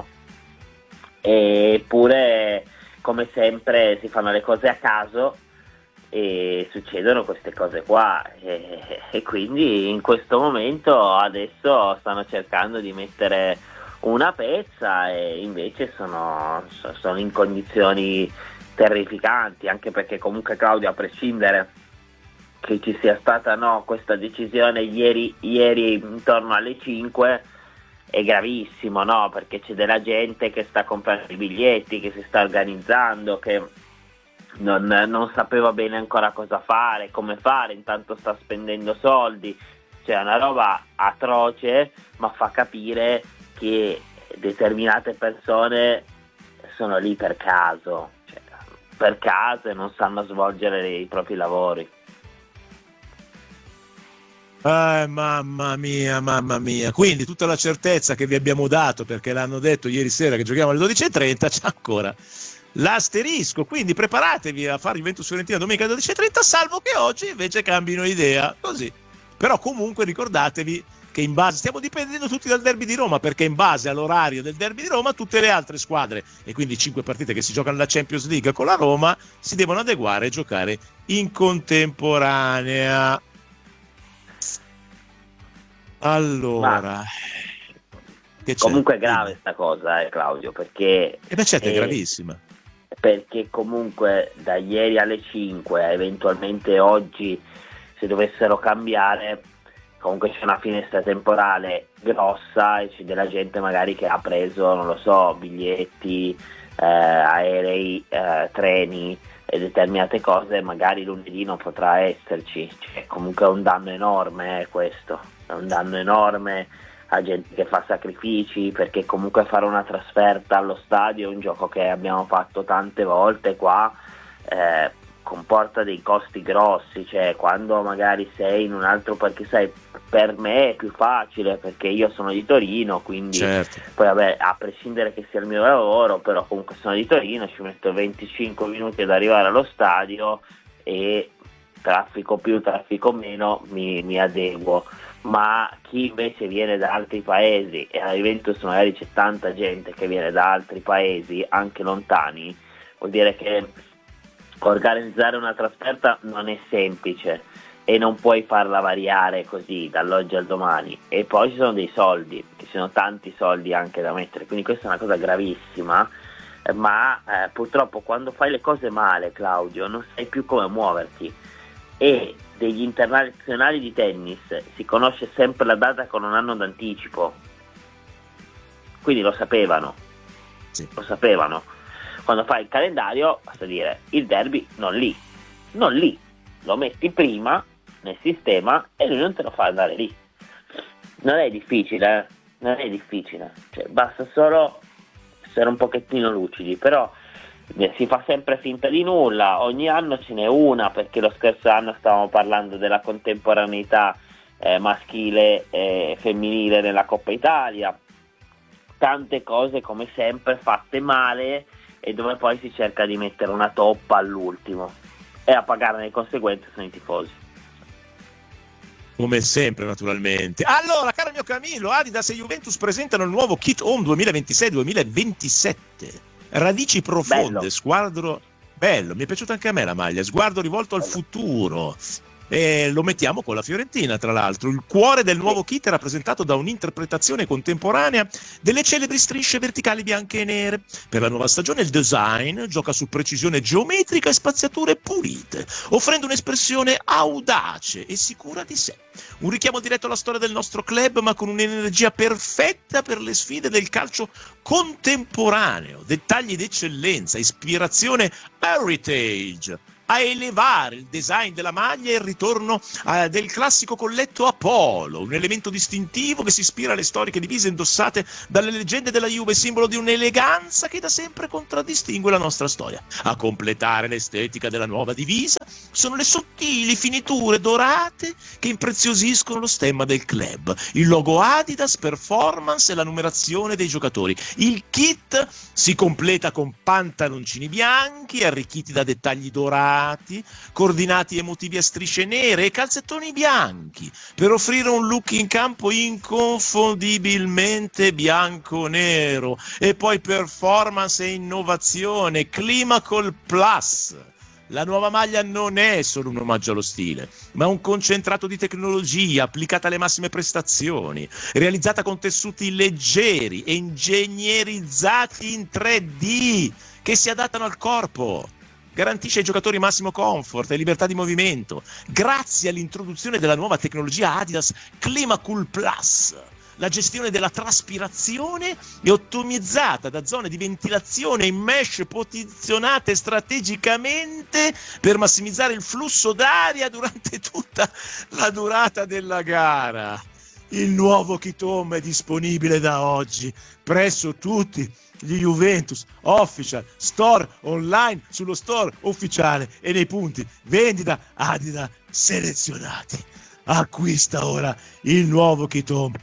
[SPEAKER 9] eppure come sempre si fanno le cose a caso e succedono queste cose qua e quindi in questo momento adesso stanno cercando di mettere una pezza e invece sono in condizioni terrificanti, anche perché comunque Claudio, a prescindere che ci sia stata questa decisione ieri intorno alle 5, è gravissimo, perché c'è della gente che sta comprando i biglietti, che si sta organizzando, che non sapeva bene ancora cosa fare, come fare, intanto sta spendendo soldi, cioè è una roba atroce, ma fa capire che determinate persone sono lì per caso, e non sanno svolgere i propri lavori.
[SPEAKER 1] Mamma mia, quindi tutta la certezza che vi abbiamo dato, perché l'hanno detto ieri sera che giochiamo alle 12.30, c'è ancora l'asterisco, quindi preparatevi a fare Juventus-Fiorentina domenica alle 12.30, salvo che oggi invece cambino idea, così. Però comunque ricordatevi che in base, stiamo dipendendo tutti dal derby di Roma, perché in base all'orario del derby di Roma tutte le altre squadre, e quindi 5 partite che si giocano nella Champions League con la Roma, si devono adeguare e giocare in contemporanea. Allora, che c'è?
[SPEAKER 9] Comunque è grave sta cosa, Claudio, perché
[SPEAKER 1] certo, è gravissima,
[SPEAKER 9] perché comunque da ieri alle 5 eventualmente oggi, se dovessero cambiare, comunque c'è una finestra temporale grossa e c'è della gente magari che ha preso, non lo so, biglietti, aerei, treni e determinate cose, magari lunedì non potrà esserci, comunque è un danno enorme, questo è un danno enorme a gente che fa sacrifici, perché comunque fare una trasferta allo stadio è un gioco che abbiamo fatto tante volte qua, comporta dei costi grossi, quando magari sei in un altro, perché sai, per me è più facile perché io sono di Torino, quindi
[SPEAKER 1] certo.
[SPEAKER 9] Poi vabbè, a prescindere che sia il mio lavoro, però comunque sono di Torino, ci metto 25 minuti ad arrivare allo stadio e traffico più, traffico meno, mi adeguo. Ma chi invece viene da altri paesi, e alla Juventus magari c'è tanta gente che viene da altri paesi anche lontani, vuol dire che organizzare una trasferta non è semplice e non puoi farla variare così dall'oggi al domani, e poi ci sono dei soldi, ci sono tanti soldi anche da mettere, quindi questa è una cosa gravissima, ma purtroppo quando fai le cose male, Claudio, non sai più come muoverti, e degli internazionali di tennis si conosce sempre la data con un anno d'anticipo, quindi lo sapevano. Quando fai il calendario basta dire il derby non lì, lo metti prima nel sistema e lui non te lo fa andare lì. Non è difficile, basta solo essere un pochettino lucidi, però si fa sempre finta di nulla, ogni anno ce n'è una, perché lo scorso anno stavamo parlando della contemporaneità maschile e femminile nella Coppa Italia, tante cose come sempre fatte male, e dove poi si cerca di mettere una toppa all'ultimo, e a pagarne le conseguenze sono i tifosi.
[SPEAKER 1] Come sempre, naturalmente. Allora, caro mio Camillo, Adidas e Juventus presentano il nuovo Kit Home 2026-2027. Radici profonde,
[SPEAKER 9] bello.
[SPEAKER 1] squadro bello, mi è piaciuta anche a me la maglia, sguardo rivolto al futuro. E lo mettiamo con la Fiorentina, tra l'altro. Il cuore del nuovo kit è rappresentato da un'interpretazione contemporanea delle celebri strisce verticali bianche e nere. Per la nuova stagione il design gioca su precisione geometrica e spaziature pulite, offrendo un'espressione audace e sicura di sé. Un richiamo diretto alla storia del nostro club, ma con un'energia perfetta per le sfide del calcio contemporaneo. Dettagli d'eccellenza, ispirazione heritage a elevare il design della maglia e il ritorno del classico colletto Apollo, un elemento distintivo che si ispira alle storiche divise indossate dalle leggende della Juve, simbolo di un'eleganza che da sempre contraddistingue la nostra storia. A completare l'estetica della nuova divisa sono le sottili finiture dorate che impreziosiscono lo stemma del club, il logo Adidas, performance e la numerazione dei giocatori. Il kit si completa con pantaloncini bianchi arricchiti da dettagli dorati, coordinati e motivi a strisce nere e calzettoni bianchi per offrire un look in campo inconfondibilmente bianco-nero. E poi performance e innovazione, Climacool Plus. La nuova maglia non è solo un omaggio allo stile, ma un concentrato di tecnologia applicata alle massime prestazioni, realizzata con tessuti leggeri e ingegnerizzati in 3D che si adattano al corpo. Garantisce ai giocatori massimo comfort e libertà di movimento grazie all'introduzione della nuova tecnologia Adidas Climacool Plus. La gestione della traspirazione è ottimizzata da zone di ventilazione in mesh posizionate strategicamente per massimizzare il flusso d'aria durante tutta la durata della gara. Il nuovo kit home è disponibile da oggi presso tutti gli Juventus Official Store online, sullo store ufficiale e nei punti vendita Adidas selezionati. Acquista ora il nuovo kit home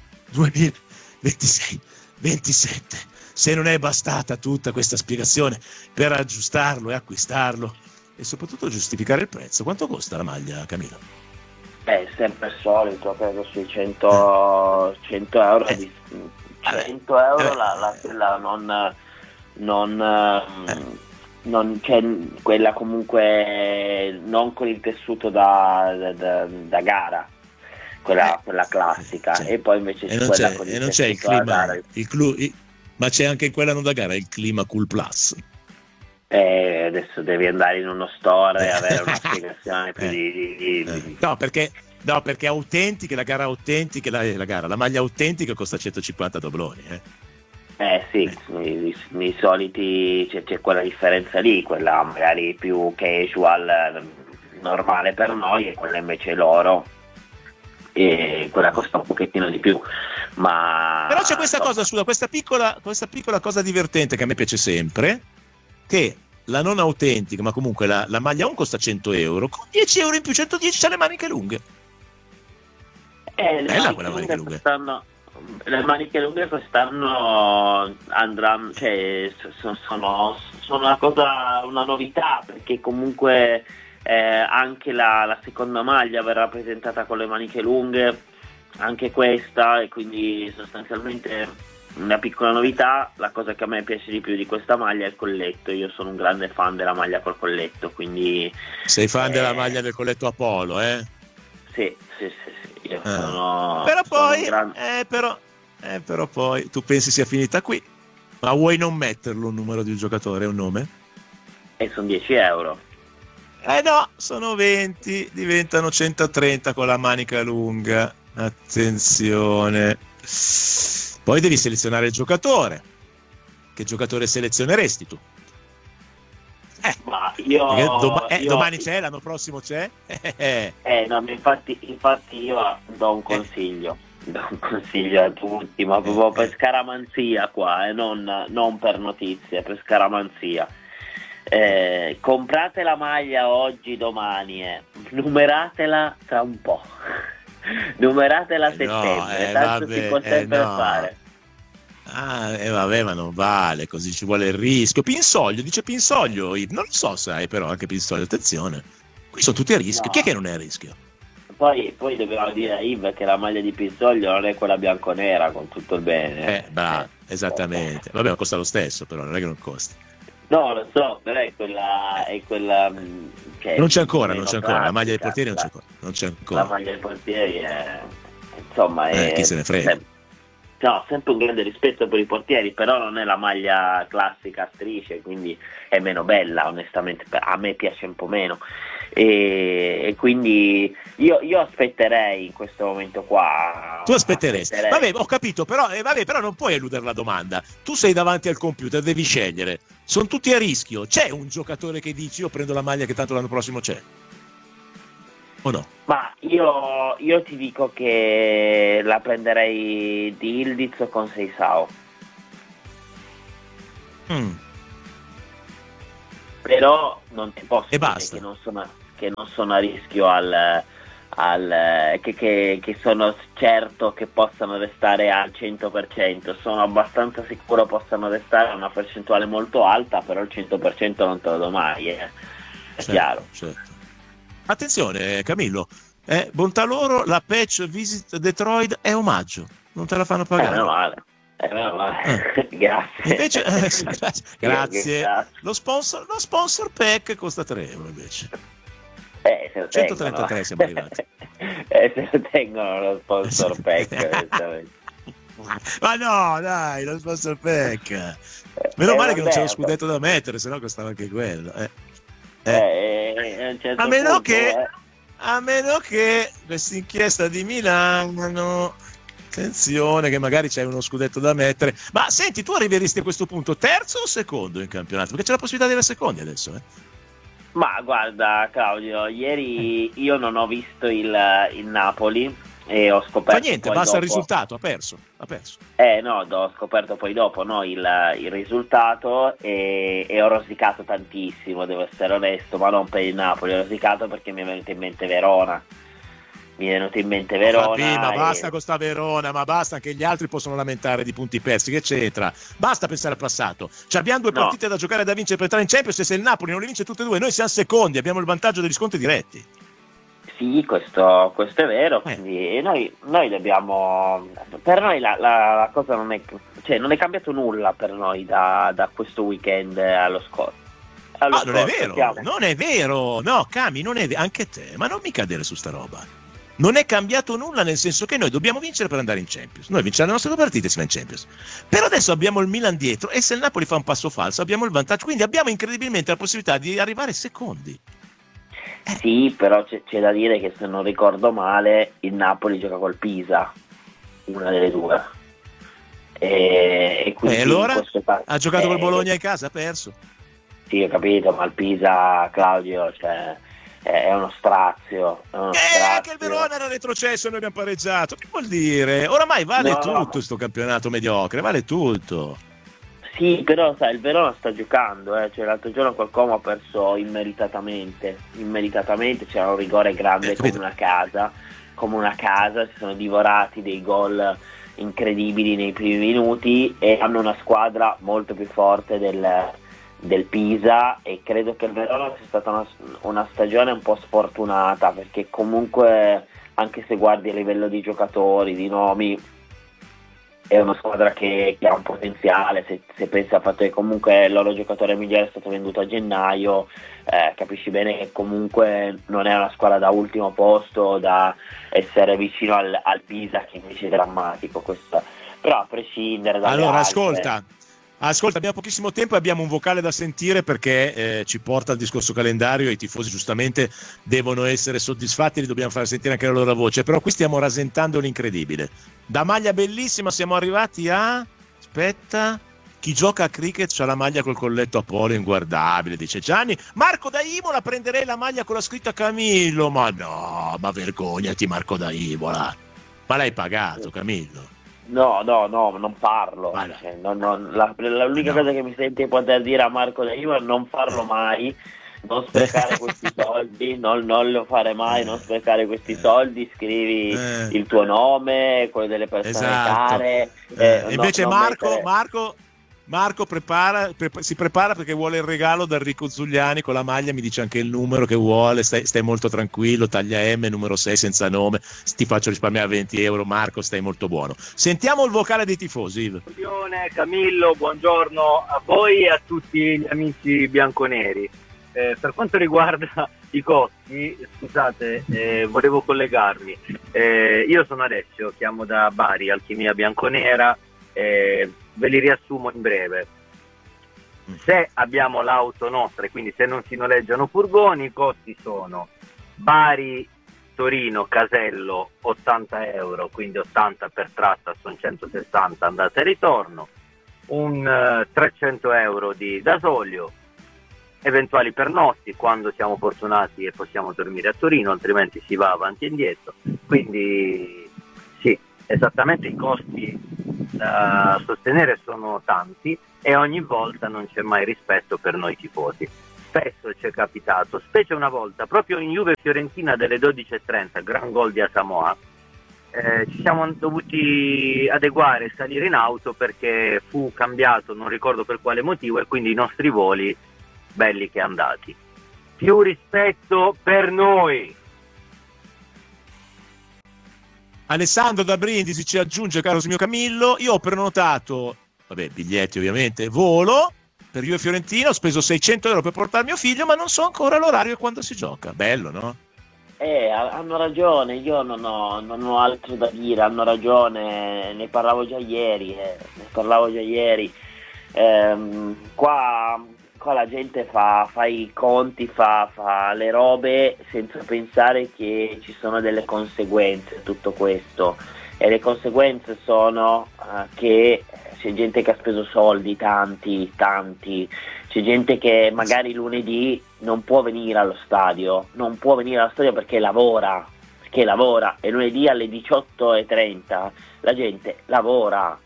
[SPEAKER 1] 2026-27. Se non è bastata tutta questa spiegazione per aggiustarlo e acquistarlo e soprattutto giustificare il prezzo, quanto costa la maglia, Camillo?
[SPEAKER 9] È sempre il solito, credo sui 100 euro. 100 euro quella non c'è, quella comunque non con il tessuto da gara, quella classica, e poi invece c'è quella con il
[SPEAKER 1] non c'è il clima, ma c'è anche quella non da gara, il Climacool Plus.
[SPEAKER 9] Adesso devi andare in uno store e avere una spiegazione più
[SPEAKER 1] No, perché è autentica, la gara autentica, la maglia autentica costa 150 dobloni.
[SPEAKER 9] Sì, nei soliti c'è quella differenza lì, quella magari più casual, normale per noi, e quella invece l'oro, e quella costa un pochettino di più. Ma
[SPEAKER 1] però c'è questa cosa, scusa, questa piccola cosa divertente che a me piace sempre, che la non autentica, ma comunque la maglia 1 costa 100 euro, con 10 euro in più, 110 c'ha le maniche lunghe. Bella quella maniche lunghe.
[SPEAKER 9] Le maniche lunghe quest'anno andranno, cioè sono una novità, perché comunque anche la seconda maglia verrà presentata con le maniche lunghe, anche questa, e quindi sostanzialmente una piccola novità. La cosa che a me piace di più di questa maglia è il colletto. Io sono un grande fan della maglia col colletto, quindi
[SPEAKER 1] sei fan della maglia del colletto Apollo,
[SPEAKER 9] Sì. Io sono
[SPEAKER 1] però poi tu pensi sia finita qui, ma vuoi non metterlo un numero di un giocatore, un nome?
[SPEAKER 9] E sono 10 euro.
[SPEAKER 1] No, sono 20, diventano 130 con la manica lunga. Attenzione. Poi devi selezionare il giocatore. Che giocatore selezioneresti tu?
[SPEAKER 9] Ma io
[SPEAKER 1] domani c'è, l'anno prossimo c'è?
[SPEAKER 9] No, infatti io do un consiglio. Do un consiglio a tutti, ma proprio per scaramanzia qua, non per notizie, per scaramanzia. Comprate la maglia oggi, domani, numeratela tra un po'. Numeratela a settembre, tanto si può sempre fare.
[SPEAKER 1] Vabbè, ma non vale, così ci vuole il rischio. Dice Pinsoglio, non lo so, sai, però anche Pinsoglio, attenzione, qui sono tutti a rischio. Chi è che non è a rischio?
[SPEAKER 9] Poi dobbiamo dire a Yves che la maglia di Pinsoglio non è quella bianconera, con tutto il bene.
[SPEAKER 1] Esattamente. Vabbè, ma costa lo stesso, però non è che non costa.
[SPEAKER 9] No, lo so, però è quella cioè,
[SPEAKER 1] non c'è ancora, la maglia dei portieri non c'è ancora.
[SPEAKER 9] La maglia dei portieri è, insomma,
[SPEAKER 1] chi se ne frega.
[SPEAKER 9] Sempre un grande rispetto per i portieri, però non è la maglia classica a strisce, quindi è meno bella, onestamente, a me piace un po' meno. E quindi io aspetterei in questo momento qua.
[SPEAKER 1] Tu aspetteresti? Vabbè, ho capito, però non puoi eludere la domanda. Tu sei davanti al computer, devi scegliere. Sono tutti a rischio. C'è un giocatore che dici io prendo la maglia che tanto l'anno prossimo c'è? O no?
[SPEAKER 9] Ma io ti dico che la prenderei di Ildiz o con Seisao. Però non ti posso dire che non sono a rischio che sono certo che possano restare al 100%. Sono abbastanza sicuro possano restare a una percentuale molto alta, però il 100% non te lo do mai, è chiaro.
[SPEAKER 1] Certo. Attenzione Camillo, bontà loro, la patch Visit Detroit è omaggio, non te la fanno pagare.
[SPEAKER 9] Meno male. Grazie.
[SPEAKER 1] Invece, grazie. Lo sponsor pack costa 3 euro invece. 133 siamo arrivati.
[SPEAKER 9] Se lo tengono lo sponsor pack.
[SPEAKER 1] Ma no, dai, lo sponsor pack. Meno male che non c'è lo scudetto da mettere, sennò costava anche quello.
[SPEAKER 9] Certo
[SPEAKER 1] a meno che questa inchiesta di Milano, attenzione che magari c'è uno scudetto da mettere. Ma senti, tu arriveresti a questo punto terzo o secondo in campionato? Perché c'è la possibilità di avere secondi adesso,
[SPEAKER 9] Ma guarda Claudio, ieri io non ho visto il Napoli e ho scoperto.
[SPEAKER 1] Fa niente, basta il risultato, ha perso.
[SPEAKER 9] No, ho scoperto poi dopo il risultato e ho rosicato tantissimo, devo essere onesto, ma non per il Napoli, ho rosicato perché mi è venuto in mente Verona.
[SPEAKER 1] Ma basta con sta Verona, ma basta, anche gli altri possono lamentare di punti persi, che c'entra? Basta pensare al passato. Abbiamo 2 partite da giocare, da vincere per entrare in Champions, e se il Napoli non le vince tutte e 2, noi siamo secondi, abbiamo il vantaggio degli scontri diretti.
[SPEAKER 9] Sì, questo è vero, quindi noi dobbiamo, per noi la cosa non è cambiato nulla per noi da questo weekend allo scorso.
[SPEAKER 1] Non è vero, no Cami, non è anche te, ma non mi cadere su sta roba. Non è cambiato nulla, nel senso che noi dobbiamo vincere per andare in Champions. Noi vinciamo le nostre 2 partite e si va in Champions. Però adesso abbiamo il Milan dietro, e se il Napoli fa un passo falso abbiamo il vantaggio, quindi abbiamo incredibilmente la possibilità di arrivare secondi.
[SPEAKER 9] Sì, però c'è da dire che, se non ricordo male, il Napoli gioca col Pisa, una delle 2. E quindi
[SPEAKER 1] allora ha giocato col Bologna in casa, ha perso.
[SPEAKER 9] Sì, ho capito, ma il Pisa, Claudio, è uno strazio.
[SPEAKER 1] Che il Verona era retrocesso e noi abbiamo pareggiato. Che vuol dire? Oramai vale tutto sto campionato mediocre, vale tutto.
[SPEAKER 9] Sì, però sai, il Verona sta giocando, l'altro giorno qualcuno ha perso immeritatamente, c'era un rigore grande come una casa, si sono divorati dei gol incredibili nei primi minuti e hanno una squadra molto più forte del Pisa, e credo che il Verona sia stata una stagione un po' sfortunata, perché comunque, anche se guardi a livello di giocatori, di nomi, è una squadra che ha un potenziale. Se pensi al fatto che comunque il loro giocatore migliore è stato venduto a gennaio, capisci bene che comunque non è una squadra da ultimo posto, da essere vicino al Pisa, che invece è drammatico questo. Però a prescindere dalle
[SPEAKER 1] Ascolta, abbiamo pochissimo tempo e abbiamo un vocale da sentire, perché ci porta al discorso calendario e i tifosi giustamente devono essere soddisfatti, li dobbiamo far sentire anche la loro voce, però qui stiamo rasentando l'incredibile. Da maglia bellissima siamo arrivati chi gioca a cricket c'ha la maglia col colletto a polo inguardabile, dice Gianni. Marco da Imola, prenderei la maglia con la scritta Camillo. Ma no, ma vergognati Marco da Imola, ma l'hai pagato Camillo?
[SPEAKER 9] No, non parlo. L'unica cosa che mi senti poter dire a Marco da Imola è non farlo mai, non sprecare questi soldi, non lo fare mai, non sprecare questi soldi, scrivi il tuo nome, quello delle persone care.
[SPEAKER 1] Invece Marco Marco si prepara perché vuole il regalo da Enrico Zuliani con la maglia, mi dice anche il numero che vuole, stai molto tranquillo, taglia M, numero 6 senza nome, ti faccio risparmiare 20 euro. Marco, stai molto buono. Sentiamo il vocale dei tifosi.
[SPEAKER 10] Camillo, buongiorno a voi e a tutti gli amici bianconeri. Per quanto riguarda i costi, scusate, volevo collegarmi. Io sono Alessio, chiamo da Bari, Alchimia Bianconera. Ve li riassumo in breve. Se abbiamo l'auto nostra e quindi se non si noleggiano furgoni, i costi sono Bari, Torino, Casello 80 euro, quindi 80 per tratta, sono 160 andata e ritorno, un 300 euro di gasolio, eventuali pernotti quando siamo fortunati e possiamo dormire a Torino, altrimenti si va avanti e indietro. Quindi sì, esattamente i costi da sostenere sono tanti e ogni volta non c'è mai rispetto per noi tifosi. Spesso ci è capitato, specie una volta proprio in Juve-Fiorentina delle 12:30, gran gol di Asamoah, ci siamo dovuti adeguare e salire in auto perché fu cambiato, non ricordo per quale motivo, e quindi i nostri voli belli che andati. Più rispetto per noi.
[SPEAKER 1] Alessandro da Brindisi ci aggiunge, caro mio Camillo, io ho prenotato, biglietti ovviamente, volo per Juve Fiorentina, ho speso 600 euro per portare mio figlio, ma non so ancora l'orario e quando si gioca. Bello, no?
[SPEAKER 9] Hanno ragione, io non ho altro da dire, hanno ragione, ne parlavo già ieri. Qua la gente fa i conti, fa le robe senza pensare che ci sono delle conseguenze tutto questo, e le conseguenze sono che c'è gente che ha speso soldi, tanti, c'è gente che magari lunedì non può venire allo stadio perché lavora, e lunedì alle 18:30 la gente lavora,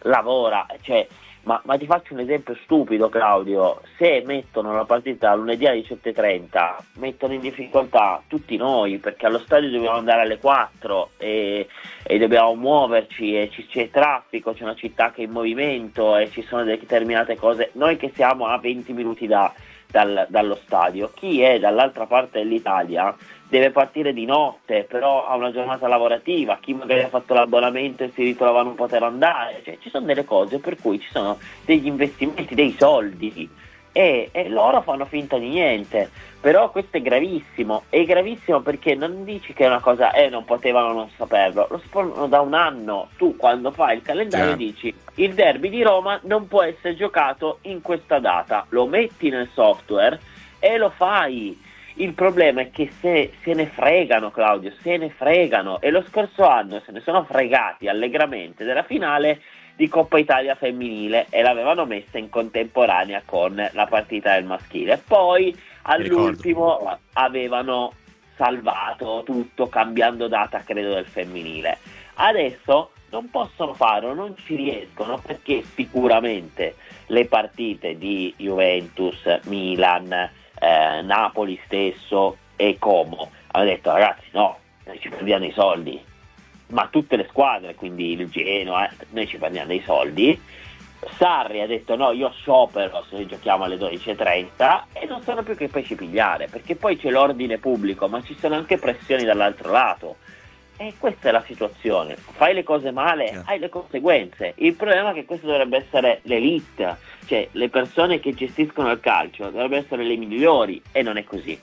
[SPEAKER 9] cioè. Ma ti faccio un esempio stupido, Claudio: se mettono la partita lunedì alle 18:30 mettono in difficoltà tutti noi, perché allo stadio dobbiamo andare alle 4 e dobbiamo muoverci e c'è traffico, c'è una città che è in movimento e ci sono determinate cose. Noi che siamo a 20 minuti dallo stadio, chi è dall'altra parte dell'Italia deve partire di notte, però ha una giornata lavorativa, chi magari ha fatto l'abbonamento e si ritrova a non poter andare, cioè ci sono delle cose per cui ci sono degli investimenti, dei soldi, e loro fanno finta di niente. Però questo è gravissimo perché non dici che è una cosa, non potevano non saperlo, lo sanno da un anno. Tu quando fai il calendario dici il derby di Roma non può essere giocato in questa data, lo metti nel software e lo fai. Il problema è che se ne fregano, Claudio, e lo scorso anno se ne sono fregati allegramente della finale di Coppa Italia femminile e l'avevano messa in contemporanea con la partita del maschile. Poi all'ultimo avevano salvato tutto cambiando data, credo, del femminile. Adesso non possono farlo, non ci riescono, perché sicuramente le partite di Juventus, Milan, Napoli stesso e Como hanno detto: ragazzi, no, noi ci prendiamo i soldi, ma tutte le squadre, quindi il Genoa, noi ci prendiamo dei soldi. Sarri ha detto: no, io sciopero se giochiamo alle 12:30, e non sanno più che pesci pigliare, perché poi c'è l'ordine pubblico, ma ci sono anche pressioni dall'altro lato, e questa è la situazione. Fai le cose male, hai le conseguenze. Il problema è che questo dovrebbe essere l'elite, cioè le persone che gestiscono il calcio dovrebbero essere le migliori, e non è così.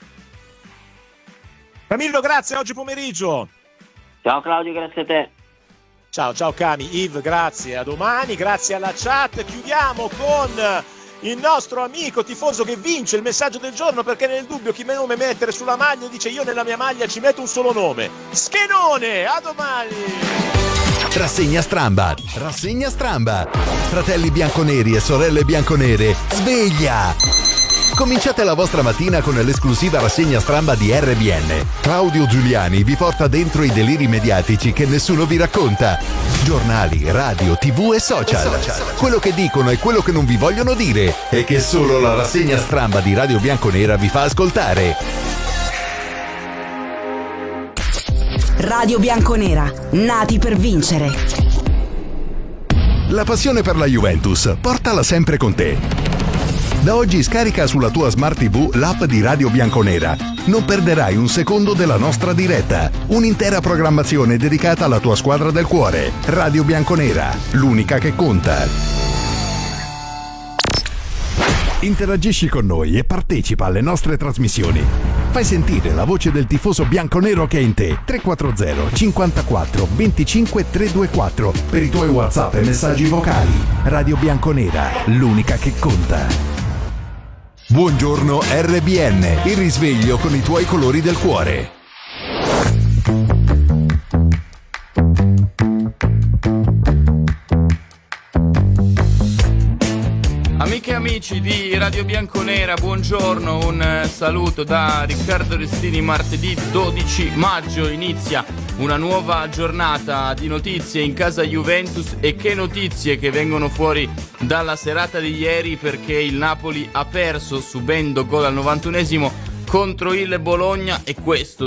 [SPEAKER 1] Camillo, grazie, oggi pomeriggio.
[SPEAKER 9] Ciao Claudio, grazie a te.
[SPEAKER 1] Ciao Cami, Yves, grazie, a domani, grazie alla chat. Chiudiamo con il nostro amico tifoso che vince il messaggio del giorno, perché nel dubbio chi nome mettere sulla maglia dice: io nella mia maglia ci metto un solo nome, Schenone. A domani.
[SPEAKER 6] Rassegna Stramba. Fratelli bianconeri e sorelle bianconere, sveglia! Cominciate la vostra mattina con l'esclusiva rassegna Stramba di RBN. Claudio Giuliani vi porta dentro i deliri mediatici che nessuno vi racconta. Giornali, radio, TV e social. Quello che dicono e quello che non vi vogliono dire, e che solo la rassegna Stramba di Radio Bianconera vi fa ascoltare.
[SPEAKER 8] Radio Bianconera, nati per vincere.
[SPEAKER 6] La passione per la Juventus, portala sempre con te. Da oggi scarica sulla tua Smart TV l'app di Radio Bianconera. Non perderai un secondo della nostra diretta. Un'intera programmazione dedicata alla tua squadra del cuore. Radio Bianconera, l'unica che conta. Interagisci con noi e partecipa alle nostre trasmissioni. Fai sentire la voce del tifoso bianconero che è in te. 340 54 25 324 per i tuoi WhatsApp e messaggi vocali. Radio Bianconera, l'unica che conta. Buongiorno RBN, il risveglio con i tuoi colori del cuore.
[SPEAKER 11] Amiche e amici di Radio Bianconera, buongiorno, un saluto da Riccardo Restini. Martedì 12 maggio inizia una nuova giornata di notizie in casa Juventus, e che notizie che vengono fuori dalla serata di ieri, perché il Napoli ha perso subendo gol al 91esimo contro il Bologna, e questo